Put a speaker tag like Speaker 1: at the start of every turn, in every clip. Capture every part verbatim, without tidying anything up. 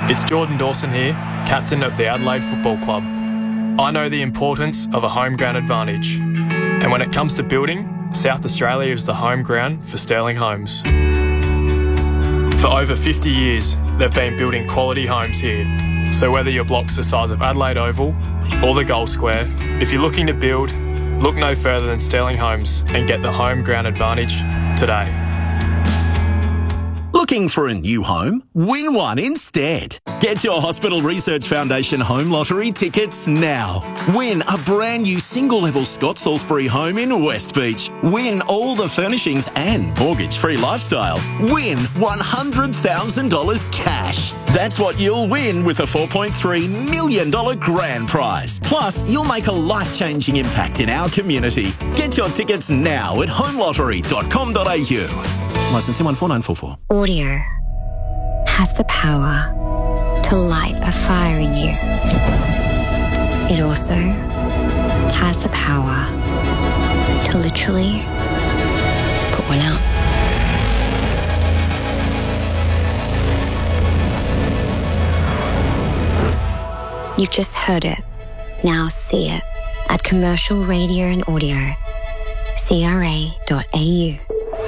Speaker 1: It's Jordan Dawson here, captain of the Adelaide Football Club. I know the importance of a home ground advantage. And when it comes to building, South Australia is the home ground for Sterling Homes. For over fifty years, they've been building quality homes here. So whether your block's the size of Adelaide Oval or the Gold Square, if you're looking to build, look no further than Sterling Homes and get the home ground advantage today.
Speaker 2: Looking for a new home? Win one instead. Get your Hospital Research Foundation Home Lottery tickets now. Win a brand new single-level Scott Salisbury home in West Beach. Win all the furnishings and mortgage-free lifestyle. Win one hundred thousand dollars cash. That's what you'll win with a four point three million dollars grand prize. Plus, you'll make a life-changing impact in our community. Get your tickets now at home lottery dot com dot a u. Licence one four nine four four.
Speaker 3: Audio has the power to light a fire in you. It also has the power to literally put one out. You've just heard it. Now see it at Commercial Radio and Audio, c r a dot a u.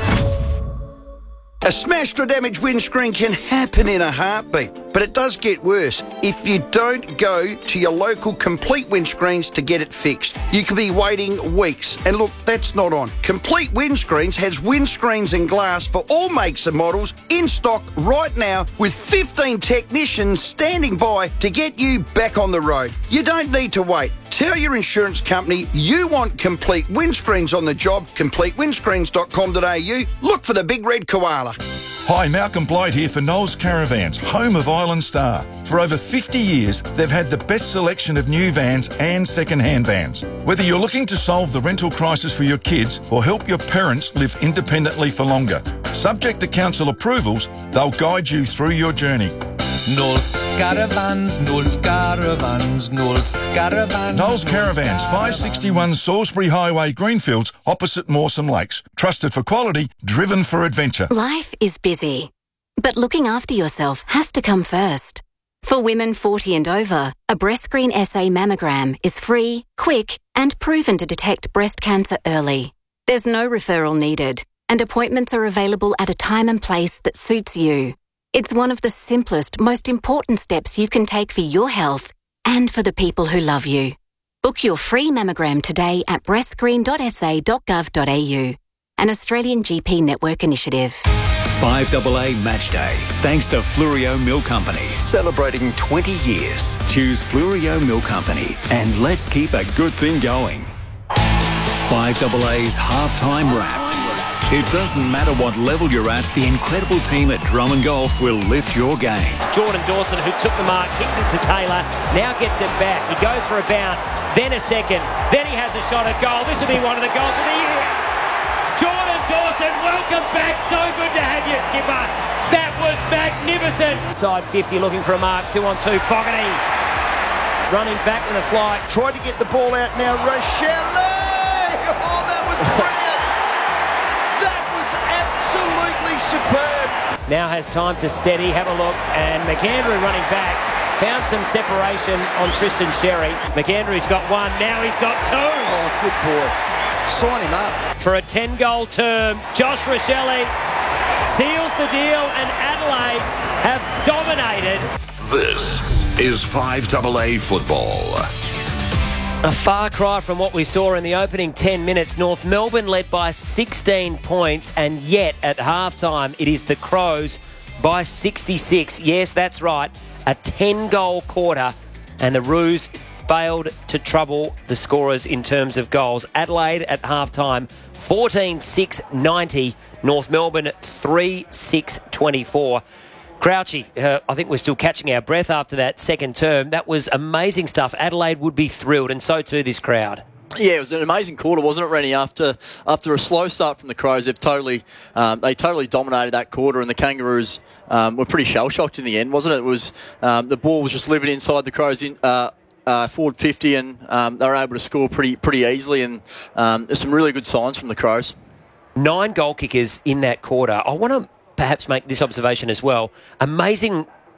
Speaker 4: A smashed or damaged windscreen can happen in a heartbeat, but it does get worse if you don't go to your local Complete Windscreens to get it fixed. You could be waiting weeks, and look, that's not on. Complete Windscreens has windscreens and glass for all makes and models in stock right now with fifteen technicians standing by to get you back on the road. You don't need to wait. Tell your insurance company you want Complete Windscreens on the job, complete windscreens dot com dot a u. Look for the big red koala.
Speaker 5: Hi, Malcolm Blight here for Knowles Caravans, home of Island Star. For over fifty years, they've had the best selection of new vans and second-hand vans. Whether you're looking to solve the rental crisis for your kids or help your parents live independently for longer, subject to council approvals, they'll guide you through your journey.
Speaker 6: Knowles Caravans, Knowles Caravans, Knowles Caravans.
Speaker 5: Knowles Caravans, five sixty-one Salisbury Highway, Greenfields, opposite Mawson Lakes. Trusted for quality, driven for adventure.
Speaker 7: Life is busy, but looking after yourself has to come first. For women forty and over, a BreastScreen S A mammogram is free, quick, and proven to detect breast cancer early. There's no referral needed, and appointments are available at a time and place that suits you. It's one of the simplest, most important steps you can take for your health and for the people who love you. Book your free mammogram today at breast screen dot s a dot gov dot a u, an Australian G P network initiative.
Speaker 8: five A A Match Day, thanks to Fluorio Milk Company, celebrating twenty years. Choose Fluorio Milk Company, and let's keep a good thing going. five A A's halftime wrap. It doesn't matter what level you're at, the incredible team at Drummond Golf will lift your game.
Speaker 9: Jordan Dawson, who took the mark, kicked it to Taylor, now gets it back. He goes for a bounce, then a second, then he has a shot at goal. This will be one of the goals of the year. Jordan Dawson, welcome back. So good to have you, skipper. That was magnificent. Side fifty looking for a mark, two on two. Fogarty running back with a flight.
Speaker 4: Tried to get the ball out now, Rochelle. Oh, that was brilliant. Superb.
Speaker 9: Now has time to steady, have a look, and McAndrew running back. Found some separation on Tristan Sherry. McAndrew's got one, now he's got two.
Speaker 4: Oh, good boy. Sign him up.
Speaker 9: For a ten-goal term, Josh Rochelle seals the deal, and Adelaide have dominated.
Speaker 10: This is five A A football.
Speaker 9: A far cry from what we saw in the opening ten minutes. North Melbourne led by sixteen points, and yet at halftime it is the Crows by sixty-six. Yes, that's right, a ten-goal quarter, and the Roos failed to trouble the scorers in terms of goals. Adelaide at halftime fourteen six ninety, North Melbourne three six twenty-four. Crouchy, uh, I think we're still catching our breath after that second term. That was amazing stuff. Adelaide would be thrilled, and so too this crowd.
Speaker 11: Yeah, it was an amazing quarter, wasn't it, Rennie? After after a slow start from the Crows, they've totally um, they totally dominated that quarter, and the Kangaroos um, were pretty shell shocked in the end, wasn't it? It was um, the ball was just living inside the Crows in. Uh, Uh, forward fifty, and um, they were able to score pretty pretty easily, and um, there's some really good signs from the Crows.
Speaker 9: Nine goal kickers in that quarter. I want to perhaps make this observation as well. Amazing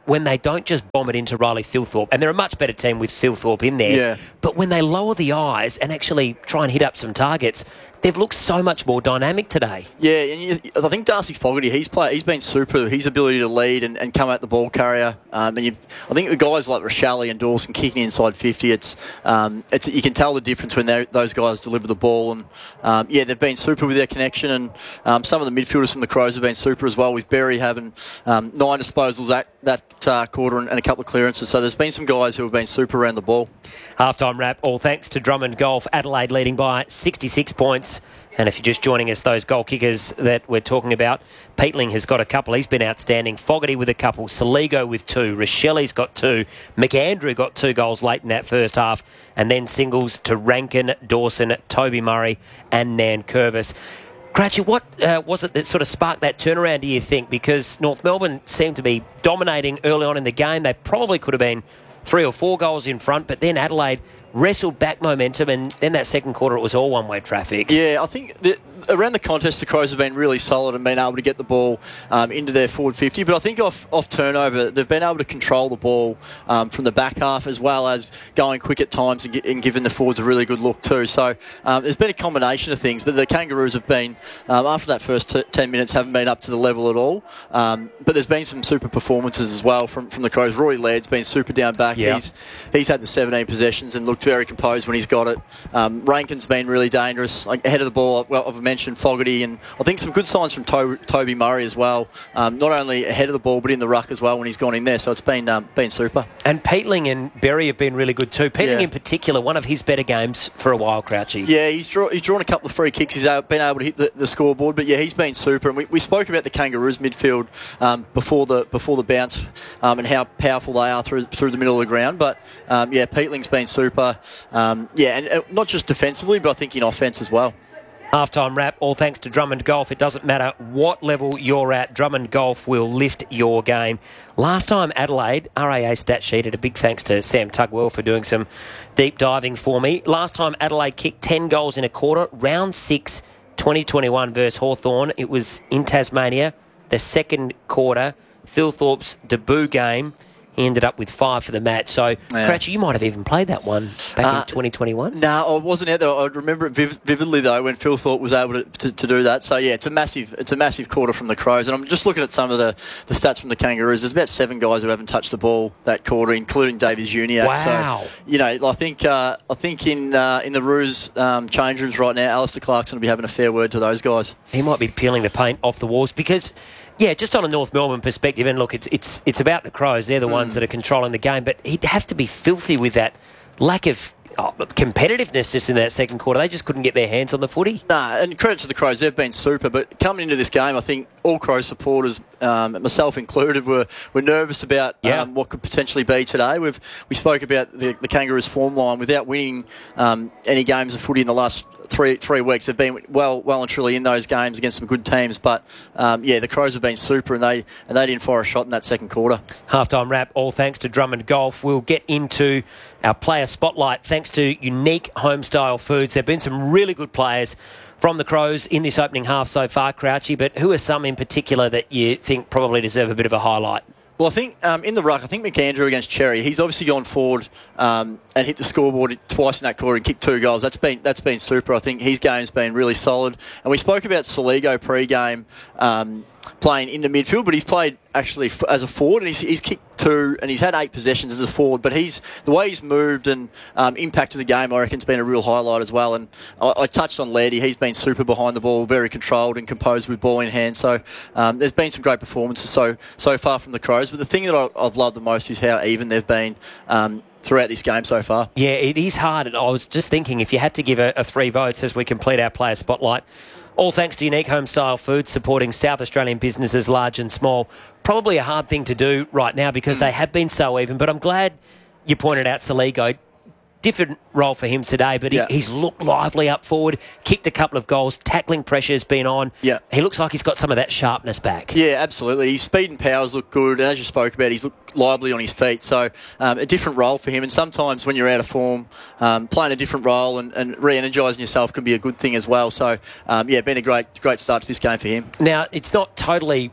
Speaker 9: when they don't just bomb it into Riley Thilthorpe, and they're a much better team with Thilthorpe in there,
Speaker 11: Yeah.
Speaker 9: but when they lower the eyes and actually try and hit up some targets, they've looked so much more dynamic today.
Speaker 11: Yeah, and you, I think Darcy Fogarty, he's play, he's been super. His ability to lead and, and come at the ball carrier. Um, and you've, I think the guys like Rochelle and Dawson kicking inside fifty, it's um, it's you can tell the difference when those guys deliver the ball. And um, yeah, they've been super with their connection. And um, some of the midfielders from the Crows have been super as well, with Berry having um, nine disposals that, that uh, quarter and, and a couple of clearances. So there's been some guys who have been super around the ball.
Speaker 9: Halftime wrap, all thanks to Drummond Golf. Adelaide leading by sixty-six points. And if you're just joining us, those goal kickers that we're talking about, Peatling has got a couple. He's been outstanding. Fogarty with a couple. Saligo with two. Rochelle's got two. McAndrew got two goals late in that first half. And then singles to Rankin, Dawson, Toby Murray and Nan Curvis. Cratchy, what uh, was it that sort of sparked that turnaround, do you think? Because North Melbourne seemed to be dominating early on in the game. They probably could have been three or four goals in front, but then Adelaide wrestled back momentum, and then that second quarter it was all one-way traffic.
Speaker 11: Yeah, I think that around the contest the Crows have been really solid and been able to get the ball um, into their forward fifty, but I think off, off turnover they've been able to control the ball um, from the back half, as well as going quick at times and, get, and giving the forwards a really good look too. So um, there's been a combination of things, but the Kangaroos have been, um, after that first t- ten minutes, haven't been up to the level at all. Um, but there's been some super performances as well from, from the Crows. Rory Laird's been super down back.
Speaker 9: Yeah.
Speaker 11: He's, he's had the seventeen possessions and looked very composed when he's got it. Um, Rankin's been really dangerous, like ahead of the ball. Well, I've mentioned Fogarty, and I think some good signs from to- Toby Murray as well. Um, not only ahead of the ball, but in the ruck as well when he's gone in there. So it's been um, been super.
Speaker 9: And Peatling and Berry have been really good too. Peatling
Speaker 11: Yeah.
Speaker 9: in particular, one of his better games for a while, Crouchy.
Speaker 11: Yeah, he's, draw, he's drawn a couple of free kicks. He's a- been able to hit the, the scoreboard, but yeah, he's been super. And we, we spoke about the Kangaroos midfield um, before the before the bounce um, and how powerful they are through through the middle of the ground. But um, yeah, Peatling's been super. Um, yeah, and uh, not just defensively, but I think in offence as well.
Speaker 9: Halftime wrap, all thanks to Drummond Golf. It doesn't matter what level you're at, Drummond Golf will lift your game. Last time Adelaide, R A A stat sheet, and a big thanks to Sam Tugwell for doing some deep diving for me. Last time Adelaide kicked ten goals in a quarter, round six, twenty twenty-one versus Hawthorn. It was in Tasmania, the second quarter, Thilthorpe's debut game. He ended up with five for the match. So,
Speaker 11: Yeah.
Speaker 9: Cratchy, you might have even played that one back
Speaker 11: Uh,
Speaker 9: in twenty twenty-one.
Speaker 11: No, I wasn't out there. I remember it viv- vividly though when Phil Thorpe was able to, to, to do that. So yeah, it's a massive, it's a massive quarter from the Crows. And I'm just looking at some of the, the stats from the Kangaroos. There's about seven guys who haven't touched the ball that quarter, including Davies Junior
Speaker 9: Wow.
Speaker 11: So, you know, I think uh, I think in uh, in the Roos um, change rooms right now, Alistair Clark's going to be having a fair word to those guys.
Speaker 9: He might be peeling the paint off the walls because, yeah, just on a North Melbourne perspective, and look, it's it's it's about the Crows. They're the
Speaker 11: Mm.
Speaker 9: ones that are controlling the game, but he'd have to be filthy with that lack of oh, competitiveness just in that second quarter. They just couldn't get their hands on the footy.
Speaker 11: Nah, and credit to the Crows, they've been super. But coming into this game, I think all Crows supporters, um, myself included, were, were nervous about
Speaker 9: Yeah.
Speaker 11: um, what could potentially be today. We've we spoke about the, the Kangaroos' form line without winning um, any games of footy in the last three three weeks. They've been well well and truly in those games against some good teams. But um, yeah, the Crows have been super, and they and they didn't fire a shot in that second quarter.
Speaker 9: Halftime wrap, all thanks to Drummond Golf. We'll get into our player spotlight thanks to Unique Homestyle Foods. There have been some really good players from the Crows in this opening half so far, Crouchy, but who are some in particular that you think probably deserve a bit of a highlight?
Speaker 11: Well, I think um, in the ruck, I think McAndrew against Cherry, he's obviously gone forward um, and hit the scoreboard twice in that quarter and kicked two goals. That's been that's been super. I think his game's been really solid. And we spoke about Saligo pre-game um, playing in the midfield, but he's played actually f- as a forward, and he's, he's kicked two, and he's had eight possessions as a forward. But he's the way he's moved and um, impacted the game, I reckon, has been a real highlight as well. And I, I touched on Lairdy. He's been super behind the ball, very controlled and composed with ball in hand. So um, there's been some great performances so so far from the Crows. But the thing that I, I've loved the most is how even they've been um, throughout this game so far.
Speaker 9: Yeah, it is hard. And I was just thinking, if you had to give a, a three votes as we complete our player spotlight, all thanks to Unique Homestyle Foods, supporting South Australian businesses large and small. Probably a hard thing to do right now because mm. they have been so even, but I'm glad you pointed out Saligo. Different role for him today, but he,
Speaker 11: Yeah.
Speaker 9: he's looked lively up forward, kicked a couple of goals, tackling pressure's been on.
Speaker 11: Yeah.
Speaker 9: He looks like he's got some of that sharpness back.
Speaker 11: Yeah, absolutely. His speed and powers look good, and as you spoke about, he's looked lively on his feet. So um, a different role for him, and sometimes when you're out of form, um, playing a different role and, and re-energising yourself can be a good thing as well. So um, yeah, been a great great start to this game for him.
Speaker 9: Now, it's not totally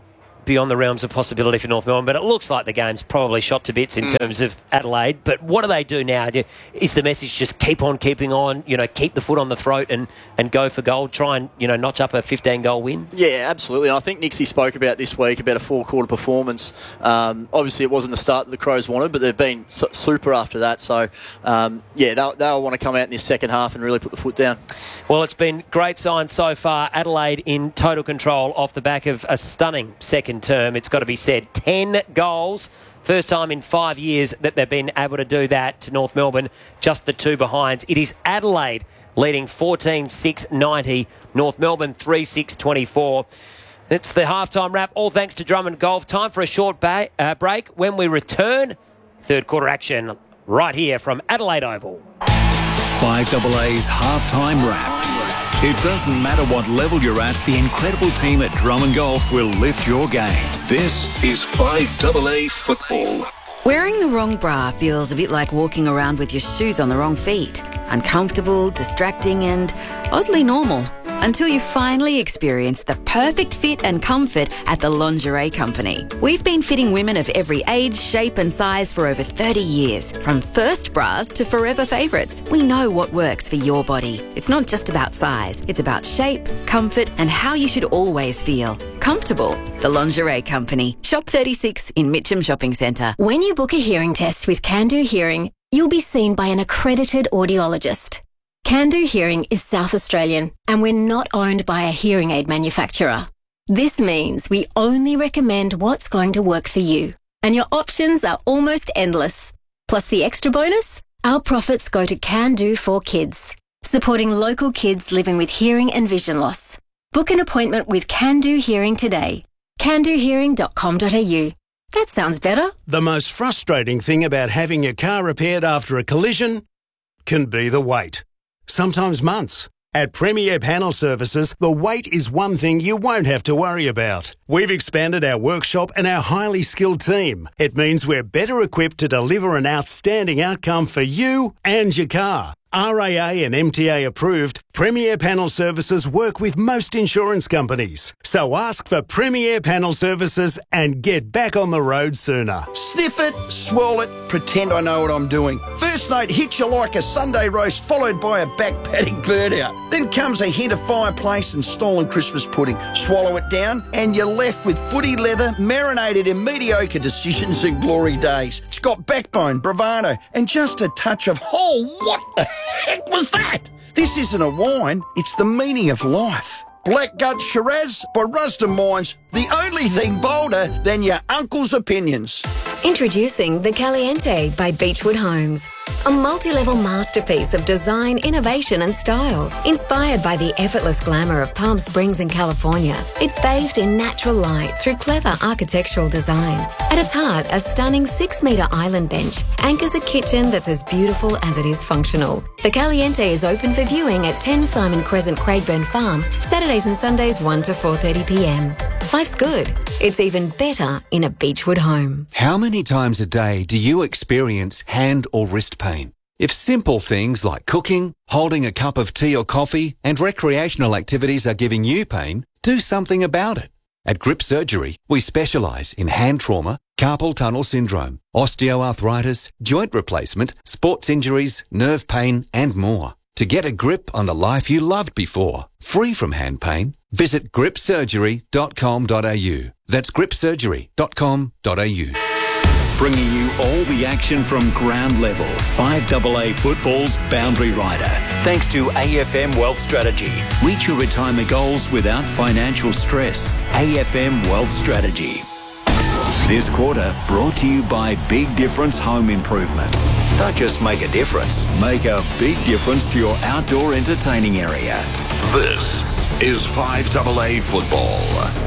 Speaker 9: beyond the realms of possibility for North Melbourne, but it looks like the game's probably shot to bits in mm. terms of Adelaide. But what do they do now? Is the message just keep on keeping on, you know, keep the foot on the throat and, and go for gold, try and, you know, notch up a fifteen-goal win?
Speaker 11: Yeah, absolutely. And I think Nixie spoke about this week, about a four-quarter performance. Um, obviously, it wasn't the start that the Crows wanted, but they've been super after that. So, um, yeah, they'll, they'll want to come out in this second half and really put the foot down.
Speaker 9: Well, it's been great signs so far. Adelaide in total control off the back of a stunning second term. It's got to be said, ten goals. First time in five years that they've been able to do that to North Melbourne, just the two behinds. It is Adelaide leading fourteen six ninety, North Melbourne three six twenty-four. It's the halftime wrap, all thanks to Drummond Golf. Time for a short ba- uh, break. When we return, third quarter action right here from Adelaide Oval.
Speaker 8: five A A's halftime wrap. It doesn't matter what level you're at, the incredible team at Drummond Golf will lift your game.
Speaker 10: This is five A A football.
Speaker 12: Wearing the wrong bra feels a bit like walking around with your shoes on the wrong feet. Uncomfortable, distracting and oddly normal. Until you finally experience the perfect fit and comfort at the Lingerie Company. We've been fitting women of every age, shape and size for over thirty years. From first bras to forever favourites, we know what works for your body. It's not just about size, it's about shape, comfort and how you should always feel. Comfortable. The Lingerie Company. Shop thirty-six in Mitcham Shopping Centre.
Speaker 13: When you book a hearing test with Can-Do Hearing, you'll be seen by an accredited audiologist. Can-Do Hearing is South Australian and we're not owned by a hearing aid manufacturer. This means we only recommend what's going to work for you, and your options are almost endless. Plus the extra bonus, our profits go to Can-Do for Kids, supporting local kids living with hearing and vision loss. Book an appointment with Can-Do Hearing today. can do hearing dot com dot a u. That sounds better.
Speaker 14: The most frustrating thing about having your car repaired after a collision can be the wait. Sometimes months. At Premier Panel Services, the wait is one thing you won't have to worry about. We've expanded our workshop and our highly skilled team. It means we're better equipped to deliver an outstanding outcome for you and your car. R A A and M T A approved, Premier Panel Services work with most insurance companies. So ask for Premier Panel Services and get back on the road sooner.
Speaker 4: Sniff it, swirl it, pretend I know what I'm doing. First note hits you like a Sunday roast followed by a back paddock burnout. Then comes a hint of fireplace and stolen Christmas pudding. Swallow it down and you're left with footy leather marinated in mediocre decisions and glory days. It's got backbone, bravado and just a touch of, oh, what the heck was that? This isn't a wine, it's the meaning of life. Blackgut Shiraz by Rusden Wines, the only thing bolder than your uncle's opinions.
Speaker 15: Introducing the Caliente by Beechwood Homes. A multi-level masterpiece of design, innovation and style. Inspired by the effortless glamour of Palm Springs in California, it's bathed in natural light through clever architectural design. At its heart, a stunning six-metre island bench anchors a kitchen that's as beautiful as it is functional. The Caliente is open for viewing at ten Simon Crescent, Craigburn Farm, Saturdays and Sundays one to four thirty p m. Life's good. It's even better in a Beechwood home.
Speaker 16: How many times a day do you experience hand or wrist pain? If simple things like cooking, holding a cup of tea or coffee, and recreational activities are giving you pain, do something about it. At Grip Surgery, we specialise in hand trauma, carpal tunnel syndrome, osteoarthritis, joint replacement, sports injuries, nerve pain, and more. To get a grip on the life you loved before, free from hand pain, visit grip surgery dot com dot a u. That's grip surgery dot com dot a u.
Speaker 8: Bringing you all the action from ground level. five A A football's boundary rider. Thanks to A F M Wealth Strategy. Reach your retirement goals without financial stress. A F M Wealth Strategy. This quarter brought to you by Big Difference Home Improvements. Don't just make a difference, make a big difference to your outdoor entertaining area.
Speaker 10: This is five A A football.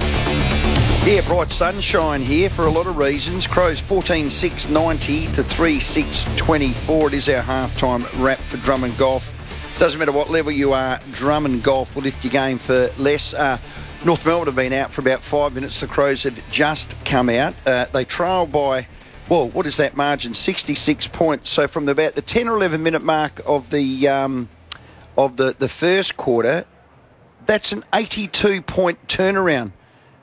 Speaker 4: Yeah, bright sunshine here for a lot of reasons. Crows fourteen six ninety to three six twenty-four. It is our halftime wrap for Drummond Golf. Doesn't matter what level you are, Drummond Golf will lift your game for less. Uh, North Melbourne have been out for about five minutes. The Crows have just come out. Uh, they trail by, well, what is that margin? sixty-six points. So from the, about the ten or eleven minute mark of the um, of the, the first quarter, that's an eighty-two point turnaround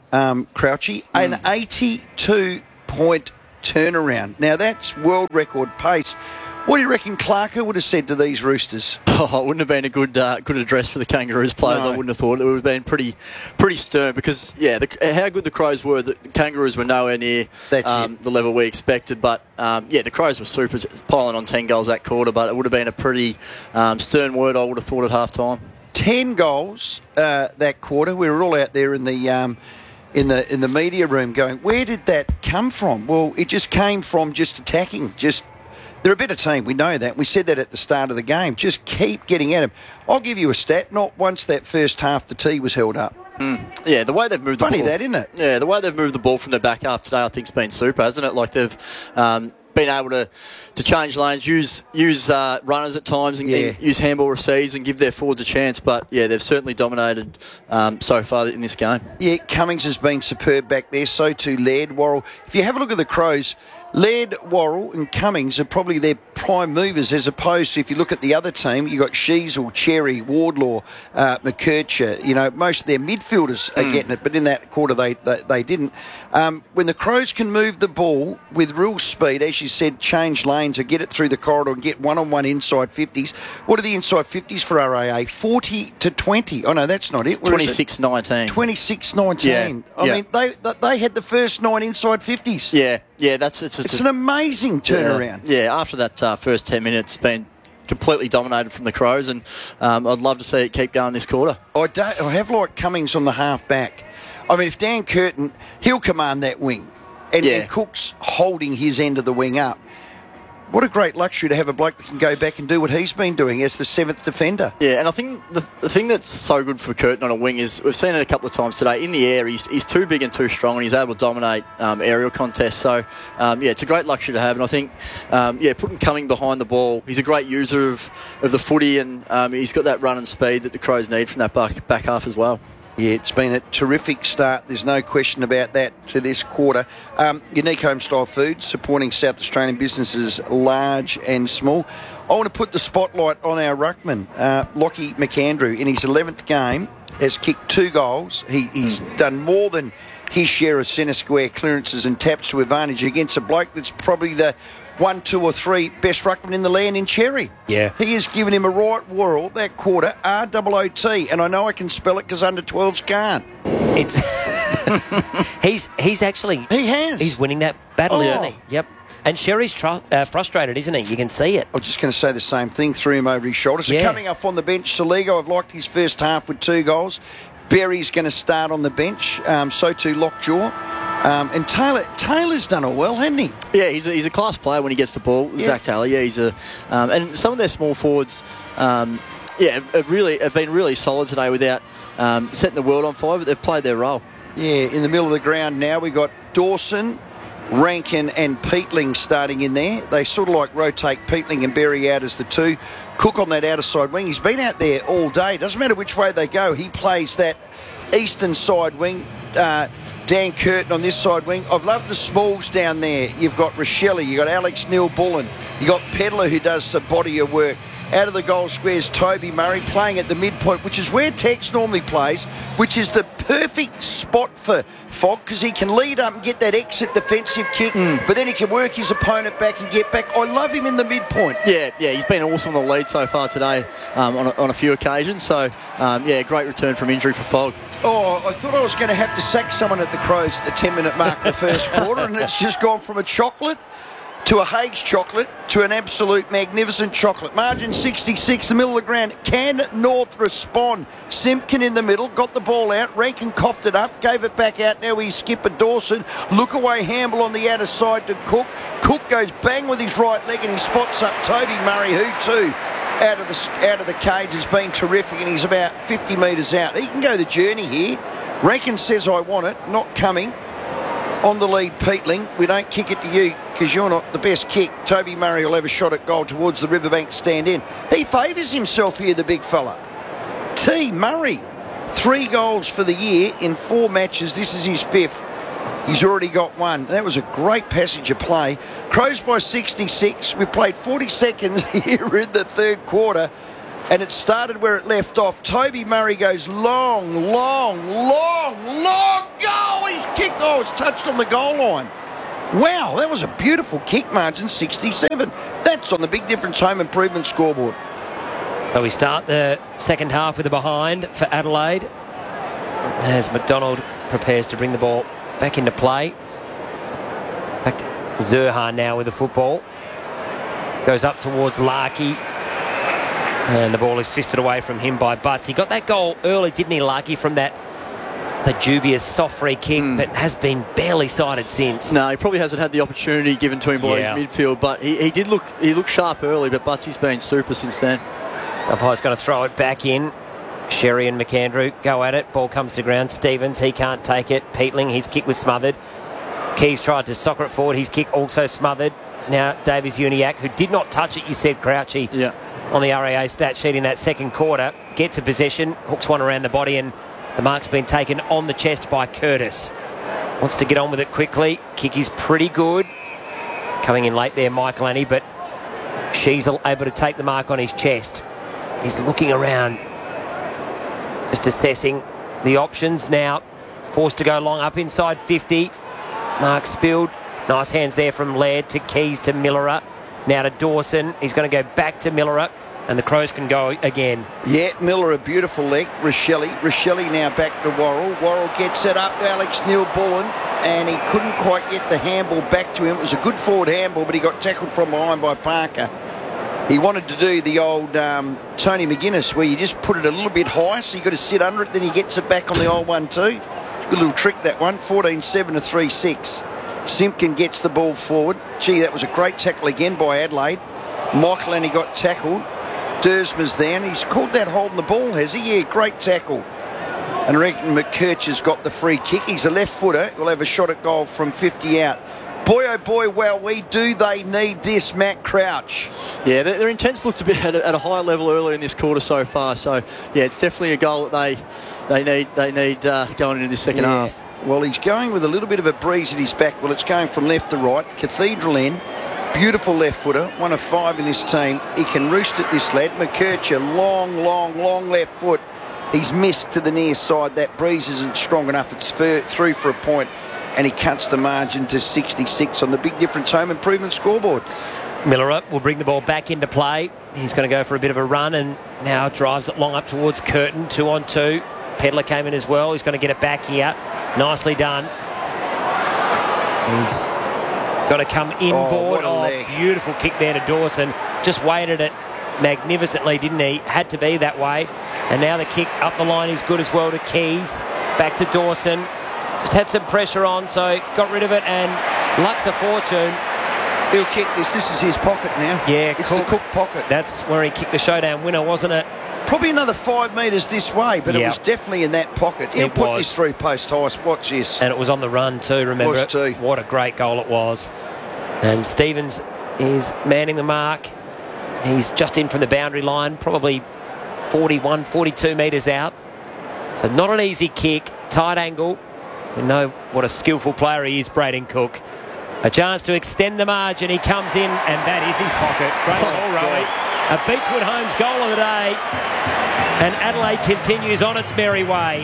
Speaker 4: um, Crouchy, mm. an eighty-two point turnaround. Now, that's world record pace. What do you reckon Clarko would have said to these Roosters?
Speaker 11: Oh, it wouldn't have been a good uh, good address for the Kangaroos players. No. I wouldn't have thought. It would have been pretty pretty stern because, yeah, the, how good the Crows were, the Kangaroos were nowhere near um, the level we expected. But, um, yeah, the Crows were super, piling on ten goals that quarter, but it would have been a pretty um, stern word, I would have thought, at half-time.
Speaker 4: ten goals uh, that quarter. We were all out there in the... Um, in the in the media room going, where did that come from? Well, it just came from just attacking, just... They're a better team, we know that. We said that at the start of the game. Just keep getting at them. I'll give you a stat. Not once that first half the tee was held up.
Speaker 11: Mm. Yeah, the way they've moved
Speaker 4: Funny
Speaker 11: the ball...
Speaker 4: that, isn't it?
Speaker 11: Yeah, the way they've moved the ball from the back half today, I think, has been super, hasn't it? Like, they've... Um, been able to, to change lanes, use use uh, runners at times, and,
Speaker 4: yeah.
Speaker 11: and use handball receives and give their forwards a chance. But, yeah, they've certainly dominated um, so far in this game.
Speaker 4: Yeah, Cummings has been superb back there. So too Laird, Worrell. If you have a look at the Crows, Laird, Worrell and Cummings are probably their prime movers, as opposed to, if you look at the other team, you've got Sheasel, Cherry, Wardlaw, uh, McKercher. You know, most of their midfielders are mm. getting it, but in that quarter they, they, they didn't. Um, when the Crows can move the ball with real speed, as you said, change lanes or get it through the corridor and get one-on-one inside fifties. What are the inside fifties for R A A? forty to twenty. Oh, no, that's not it.
Speaker 11: twenty-six nineteen.
Speaker 4: twenty-six nineteen.
Speaker 11: Yeah.
Speaker 4: I
Speaker 11: yeah.
Speaker 4: mean, they they had the first nine inside fifties.
Speaker 11: Yeah, yeah, that's it's,
Speaker 4: it's, it's an amazing turnaround.
Speaker 11: Yeah, yeah after that uh, first ten minutes, been completely dominated from the Crows, and um, I'd love to see it keep going this quarter.
Speaker 4: I don't. I have like Cummings on the half back. I mean, if Dan Curtin, he'll command that wing, and,
Speaker 11: yeah.
Speaker 4: and Cook's holding his end of the wing up. What a great luxury to have a bloke that can go back and do what he's been doing as the seventh defender.
Speaker 11: Yeah, and I think the, the thing that's so good for Curtin on a wing is, we've seen it a couple of times today, in the air he's, he's too big and too strong, and he's able to dominate um, aerial contests. So, um, yeah, it's a great luxury to have, and I think, um, yeah, putting Cumming behind the ball, he's a great user of, of the footy, and um, he's got that run and speed that the Crows need from that back, back half as well.
Speaker 4: Yeah, it's been a terrific start. There's no question about that to this quarter. Um, Unique Homestyle Foods, supporting South Australian businesses large and small. I want to put the spotlight on our ruckman, uh, Lockie McAndrew. In his eleventh game, has kicked two goals. He, he's done more than his share of centre square clearances and taps to advantage against a bloke that's probably the one, two or three best ruckman in the land in Cherry.
Speaker 9: Yeah.
Speaker 4: He has given him a right whirl that quarter, R O O T, and I know I can spell it because under twelves can't.
Speaker 9: It's he's he's actually
Speaker 4: he has
Speaker 9: he's winning that battle,
Speaker 4: oh.
Speaker 9: isn't he? Yep. And Sherry's tr- uh, frustrated, isn't he? You can see it.
Speaker 4: I was just going to say the same thing. Threw him over his shoulder. So
Speaker 9: yeah.
Speaker 4: coming up on the bench, Soligo, I've liked his first half with two goals. Berry's going to start on the bench. Um, so too Lockjaw. Um, and Taylor Taylor's done it well, hasn't he?
Speaker 11: Yeah, he's a, he's a class player when he gets the ball. Yeah. Zach Taylor, yeah, he's a um, and some of their small forwards, um, yeah, have really have been really solid today without um, setting the world on fire, but they've played their role.
Speaker 4: Yeah, in the middle of the ground now we got Dawson, Rankin, and Peatling starting in there. They sort of like rotate Peatling and Berry out as the two. Cook on that outer side wing. He's been out there all day. Doesn't matter which way they go. He plays that eastern side wing. Uh, Dan Curtin on this side wing. I've loved the smalls down there. You've got Rochelle, you've got Alex Neil-Bullen, you've got Pedler who does the body of work. Out of the goal squares, Toby Murray playing at the midpoint, which is where Tex normally plays, which is the perfect spot for Fogg because he can lead up and get that exit defensive kick, mm. but then he can work his opponent back and get back. I love him in the midpoint.
Speaker 11: Yeah, yeah, he's been awesome on the lead so far today um, on, a, on a few occasions. So, um, yeah, great return from injury for Fogg.
Speaker 4: Oh, I thought I was going to have to sack someone at the Crows at the ten-minute mark of the first quarter, and it's just gone from a chocolate to a Hague's chocolate to an absolute magnificent chocolate. Margin sixty-six, the middle of the ground. Can North respond? Simpkin in the middle, got the ball out. Rankin coughed it up, gave it back out. Now he's skipper Dawson. Look away Hamble on the outer side to Cook. Cook goes bang with his right leg and he spots up Toby Murray, who too out of the out of the cage has been terrific, and he's about fifty metres out. He can go the journey here. Rankin says, I want it, not coming. On the lead, Peatling. We don't kick it to you because you're not the best kick. Toby Murray will have a shot at goal towards the Riverbank stand in. He favours himself here, the big fella. T. Murray, three goals for the year in four matches. This is his fifth. He's already got one. That was a great passage of play. Crows by sixty-six. We've played forty seconds here in the third quarter. and it started where it left off. Toby Murray goes long, long, long, long goal. He's kicked. Oh, it's touched on the goal line. Wow, that was a beautiful kick, margin sixty-seven. That's on the Big Difference Home Improvement scoreboard.
Speaker 9: So we start the second half with a behind for Adelaide as McDonald prepares to bring the ball back into play. In fact, Zurhan now with the football. Goes up towards Larkey. And the ball is fisted away from him by Butts. He got that goal early, didn't he, Larkey, from that the dubious soft free kick, mm. but has been barely sighted since.
Speaker 11: No, he probably hasn't had the opportunity given to him by yeah. his midfield, but he, he did look he looked sharp early, but Butts, he's been super since then.
Speaker 9: Umpire's going to throw it back in. Sherry and McAndrew go at it. Ball comes to ground. Stevens, he can't take it. Peatling, his kick was smothered. Keys tried to soccer it forward. His kick also smothered. Now Davies Uniacke, who did not touch it, you said, Crouchy,
Speaker 11: yeah.
Speaker 9: on the R A A stat sheet in that second quarter, gets a possession, hooks one around the body, and the mark's been taken on the chest by Curtis. Wants to get on with it quickly. Kick is pretty good. Coming in late there, Michael Annie, but she's able to take the mark on his chest. He's looking around, just assessing the options now. Forced to go long up inside fifty. Mark spilled. Nice hands there from Laird to Keys to Millerer. Now to Dawson. He's going to go back to Millerer. And the Crows can go again.
Speaker 4: Yeah, Miller, a beautiful leg. Rochelle. Rochelle now back to Worrell. Worrell gets it up to Alex Neil-Bullen, and he couldn't quite get the handball back to him. It was a good forward handball, but he got tackled from behind by Parker. He wanted to do the old um, Tony McGuinness, where you just put it a little bit high, so you got to sit under it, then he gets it back on the old one too. Good little trick, that one. fourteen seven to three six. Simpkin gets the ball forward. Gee, that was a great tackle again by Adelaide. Michael Annie got tackled. Dersma's there, and he's called that holding the ball, has he? Yeah, great tackle. And I reckon McKirch has got the free kick. He's a left footer. He'll have a shot at goal from fifty out. Boy, oh boy, well, we do they need this, Matt Crouch.
Speaker 11: Yeah, their, their intents looked a bit at a, at a higher level earlier in this quarter so far. So, yeah, it's definitely a goal that they they need they need uh, going into this second
Speaker 4: yeah.
Speaker 11: half.
Speaker 4: Well, he's going with a little bit of a breeze at his back. Well, it's going from left to right. Cathedral in. Beautiful left footer, one of five in this team. He can roost at this lad. McKircher, long, long, long left foot. He's missed to the near side. That breeze isn't strong enough. It's through for a point, and he cuts the margin to sixty-six on the Big Difference Home Improvement scoreboard.
Speaker 9: Miller will bring the ball back into play. He's going to go for a bit of a run, and now drives it long up towards Curtin. Two on two. Pedler came in as well. He's going to get it back here. Nicely done. He's got to come inboard.
Speaker 4: Oh,
Speaker 9: oh beautiful kick there to Dawson. Just weighted it magnificently, didn't he? Had to be that way. And now the kick up the line is good as well to Keys. Back to Dawson. Just had some pressure on, so got rid of it, and luck's a fortune.
Speaker 4: He'll kick this. This is his pocket now.
Speaker 9: Yeah,
Speaker 4: it's
Speaker 9: Cook.
Speaker 4: the Cook pocket.
Speaker 9: That's where he kicked the showdown winner, wasn't it?
Speaker 4: Probably another five metres this way, but yep. it was definitely in that pocket. He'll
Speaker 9: it
Speaker 4: put
Speaker 9: was.
Speaker 4: this through post high. Watch this.
Speaker 9: And it was on the run too, remember
Speaker 4: was
Speaker 9: it?
Speaker 4: Too.
Speaker 9: What a great goal it was. And Stevens is manning the mark. He's just in from the boundary line, probably forty-one, forty-two metres out. So not an easy kick, tight angle. We know what a skillful player he is, Braden Cook. A chance to extend the margin. He comes in, and that is his pocket. Great
Speaker 4: oh,
Speaker 9: ball, Rowie. A Beechwood Homes goal of the day. And Adelaide continues on its merry way.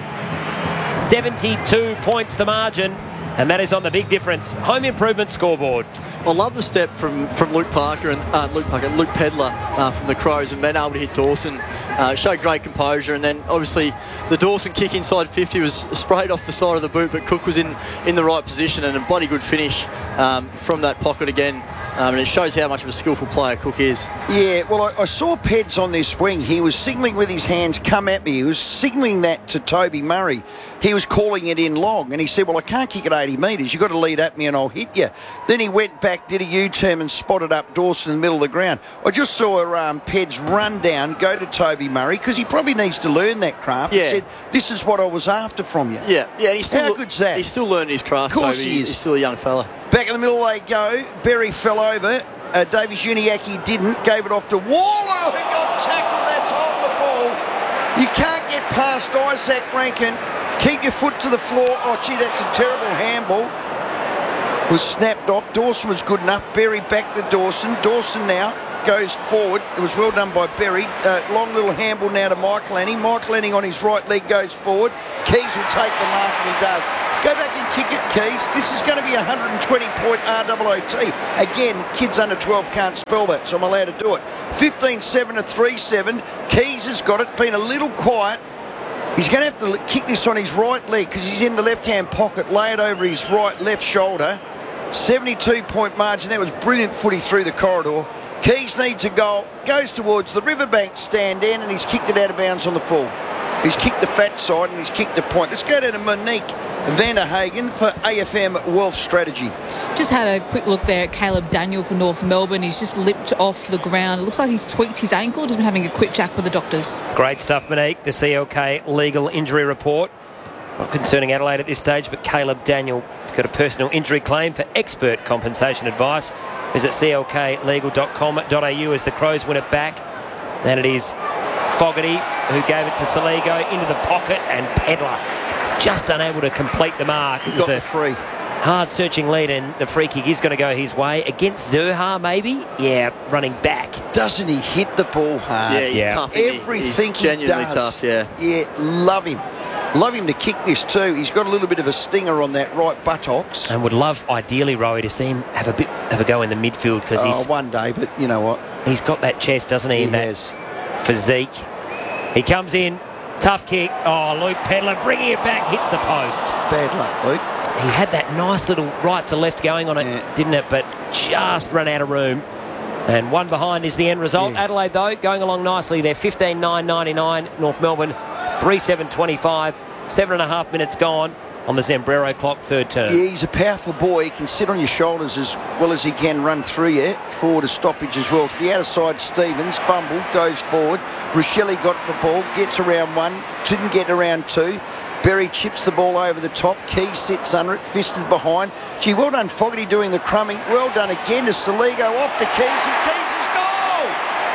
Speaker 9: seventy-two points the margin. And that is on the Big Difference Home Improvement scoreboard.
Speaker 11: I love the step from, from Luke Parker and uh, Luke Parker, Luke Pedler uh, from the Crows, and being able to hit Dawson. Uh, showed great composure, and then obviously the Dawson kick inside fifty was sprayed off the side of the boot, but Cook was in, in the right position, and a bloody good finish um, from that pocket again. Um, and it shows how much of a skillful player Cook is.
Speaker 4: Yeah, well, I, I saw Peds on this wing. He was signalling with his hands, come at me. He was signalling that to Toby Murray. He was calling it in long, and he said, well, I can't kick it eighty metres. You've got to lead at me and I'll hit you. Then he went back, did a U-turn and spotted up Dawson in the middle of the ground. I just saw um, Peds run down, go to Toby Murray, because he probably needs to learn that craft.
Speaker 11: Yeah.
Speaker 4: He said, this is what I was after from you.
Speaker 11: Yeah, yeah. And he's still,
Speaker 4: how good's that?
Speaker 11: He's still learning his craft,
Speaker 4: Of course
Speaker 11: Toby.
Speaker 4: he is.
Speaker 11: He's still a young fella.
Speaker 4: Back in the middle they go. Berry fell over. Uh, Davies Uniacke didn't. Gave it off to Waller, who got tackled. That's on the ball. You can't get past Isaac Rankin. Keep your foot to the floor. Oh, gee, that's a terrible handball. Was snapped off. Dawson was good enough. Berry back to Dawson. Dawson now goes forward. It was well done by Berry. Uh, long little handball now to Mike Lanning. Mike Lanning on his right leg goes forward. Keys will take the mark, and he does. Go back and kick it, Keys. This is going to be a one hundred twenty point R O O T. Again, kids under twelve can't spell that, so I'm allowed to do it. fifteen seven to three seven. Keys has got it. Been a little quiet. He's going to have to kick this on his right leg because he's in the left-hand pocket. Lay it over his right left shoulder. seventy-two point margin. That was brilliant footy through the corridor. Keys needs a goal. Goes towards the Riverbank stand end, and he's kicked it out of bounds on the full. He's kicked the fat side and he's kicked the point. Let's go down to Monique Vanderhagen for A F M Wealth Strategy.
Speaker 17: Just had a quick look there at Caleb Daniel for North Melbourne. He's just limped off the ground. It looks like he's tweaked his ankle. Just been having a quick chat with the doctors.
Speaker 9: Great stuff, Monique. The C L K legal injury report. Not concerning Adelaide at this stage, but Caleb Daniel got a personal injury claim. For expert compensation advice, visit c l k legal dot com dot a u as the Crows win it back. And it is Fogarty who gave it to Saligo into the pocket, and Pedler just unable to complete the mark.
Speaker 4: He
Speaker 9: it was
Speaker 4: got
Speaker 9: a
Speaker 4: the free.
Speaker 9: Hard searching lead, and the free kick is going to go his way against Zurha, maybe. Yeah, running back.
Speaker 4: Doesn't he hit the ball hard?
Speaker 11: Yeah, he's
Speaker 9: yeah.
Speaker 11: tough.
Speaker 4: Everything
Speaker 11: he's genuinely
Speaker 4: he does.
Speaker 11: tough. Yeah,
Speaker 4: yeah, love him. Love him to kick this too. He's got a little bit of a stinger on that right buttocks.
Speaker 9: And would love, ideally, Rowie, to see him have a bit have a go in the midfield because
Speaker 4: oh,
Speaker 9: he's
Speaker 4: one day. But you know what?
Speaker 9: He's got that chest, doesn't he?
Speaker 4: He
Speaker 9: in that
Speaker 4: has.
Speaker 9: Physique. He comes in, tough kick. Oh, Luke Pedler bringing it back, hits the post.
Speaker 4: Bad luck, Luke.
Speaker 9: He had that nice little right to left going on it,
Speaker 4: yeah.
Speaker 9: didn't it? But just run out of room. And one behind is the end result.
Speaker 4: Yeah.
Speaker 9: Adelaide, though, going along nicely. They're fifteen nine ninety-nine. North Melbourne, three seven twenty-five. Seven and a half minutes gone on the Zambrero clock, third term.
Speaker 4: Yeah, he's a powerful boy. He can sit on your shoulders as well as he can run through you. Forward a stoppage as well. To the outer side, Stevens. Fumble, goes forward. Rochelle got the ball, gets around one. Didn't get around two. Berry chips the ball over the top. Key sits under it, fisted behind. Gee, well done Fogarty doing the crumbing. Well done again to Saligo, off to Keys, and Keys is goal!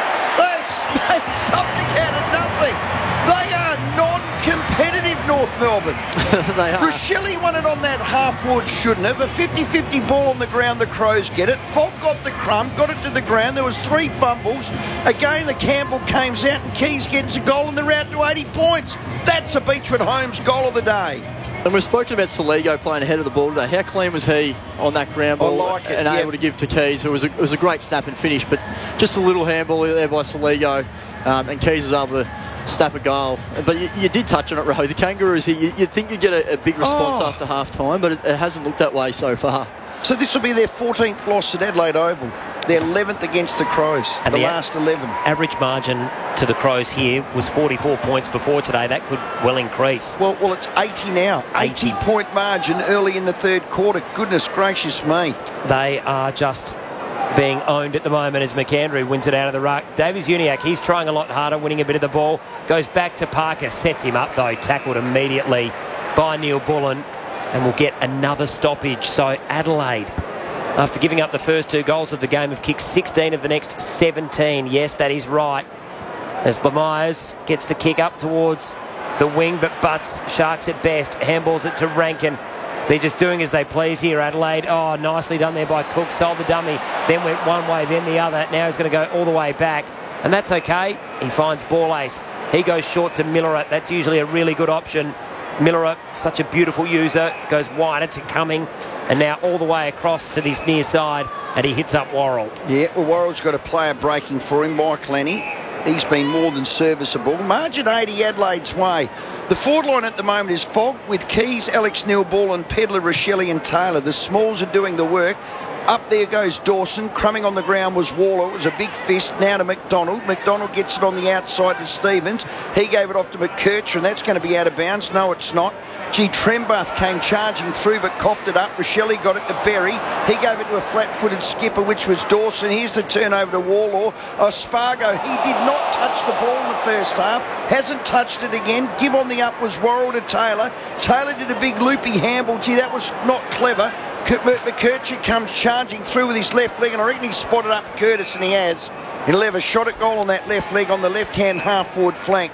Speaker 4: They've made something out of nothing. They are non-competitive, North Melbourne.
Speaker 11: They are.
Speaker 4: Rochelle won it on that half-forward, shouldn't have. A fifty-fifty ball on the ground, the Crows get it. Fogg got the crumb, got it to the ground. There was three fumbles. Again, the Campbell came out and Keys gets a goal and they're out to eighty points. That's a Beechwood Homes goal of the day.
Speaker 11: And we've spoken about Saligo playing ahead of the ball today. How clean was he on that ground ball?
Speaker 4: I like it,
Speaker 11: and
Speaker 4: yep.
Speaker 11: able to give to Keys. It was, a, it was a great snap and finish, but just a little handball there by Saligo, um, and Keys is able to snap a goal. But you, you did touch on it, Ro. The Kangaroos here, you, you'd think you'd get a, a big response
Speaker 4: oh.
Speaker 11: after half time, but it, it hasn't looked that way so far.
Speaker 4: So this will be their fourteenth loss at Adelaide Oval. Their eleventh against the Crows,
Speaker 9: And
Speaker 4: the,
Speaker 9: the
Speaker 4: last eleven.
Speaker 9: Average margin to the Crows here was forty-four points before today. That could well increase.
Speaker 4: Well, well, it's eighty now. eighty point margin early in the third quarter. Goodness gracious me.
Speaker 9: They are just being owned at the moment as McAndrew wins it out of the ruck. Davies Uniacke, he's trying a lot harder, winning a bit of the ball. Goes back to Parker, sets him up though, tackled immediately by Neil Bullen, and will get another stoppage. So Adelaide, after giving up the first two goals of the game, have kicked sixteen of the next seventeen. Yes, that is right. As Myers gets the kick up towards the wing, but butts Sharks at best. Handballs it to Rankin. They're just doing as they please here, Adelaide. Oh, nicely done there by Cook. Sold the dummy, then went one way, then the other. Now he's going to go all the way back. And that's okay. He finds ball ace. He goes short to Millerat. That's usually a really good option. Millerat, such a beautiful user, goes wider to Cumming, and now all the way across to this near side, and he hits up Worrell.
Speaker 4: Yeah, well, Worrell's got a player breaking for him, Mike Lenny. He's been more than serviceable. Margin eighty Adelaide's way. The forward line at the moment is Fogg with Keys, Alex Neal-Ball and Pedler, Rochelle and Taylor. The Smalls are doing the work. Up there goes Dawson. Crumbing on the ground was Waller. It was a big fist. Now to McDonald. McDonald gets it on the outside to Stevens. He gave it off to McKercher, and that's going to be out of bounds. No, it's not. Gee, Trembath came charging through but coughed it up. Rochelle got it to Berry. He gave it to a flat-footed skipper, which was Dawson. Here's the turnover to Warlaw. Oh, Spargo, he did not touch the ball in the first half. Hasn't touched it again. Give on the up was Worrell to Taylor. Taylor did a big loopy handball. Gee, that was not clever. McKercher comes charging through with his left leg, and I reckon he spotted up Curtis, and he has. He'll have a shot at goal on that left leg on the left-hand half-forward flank.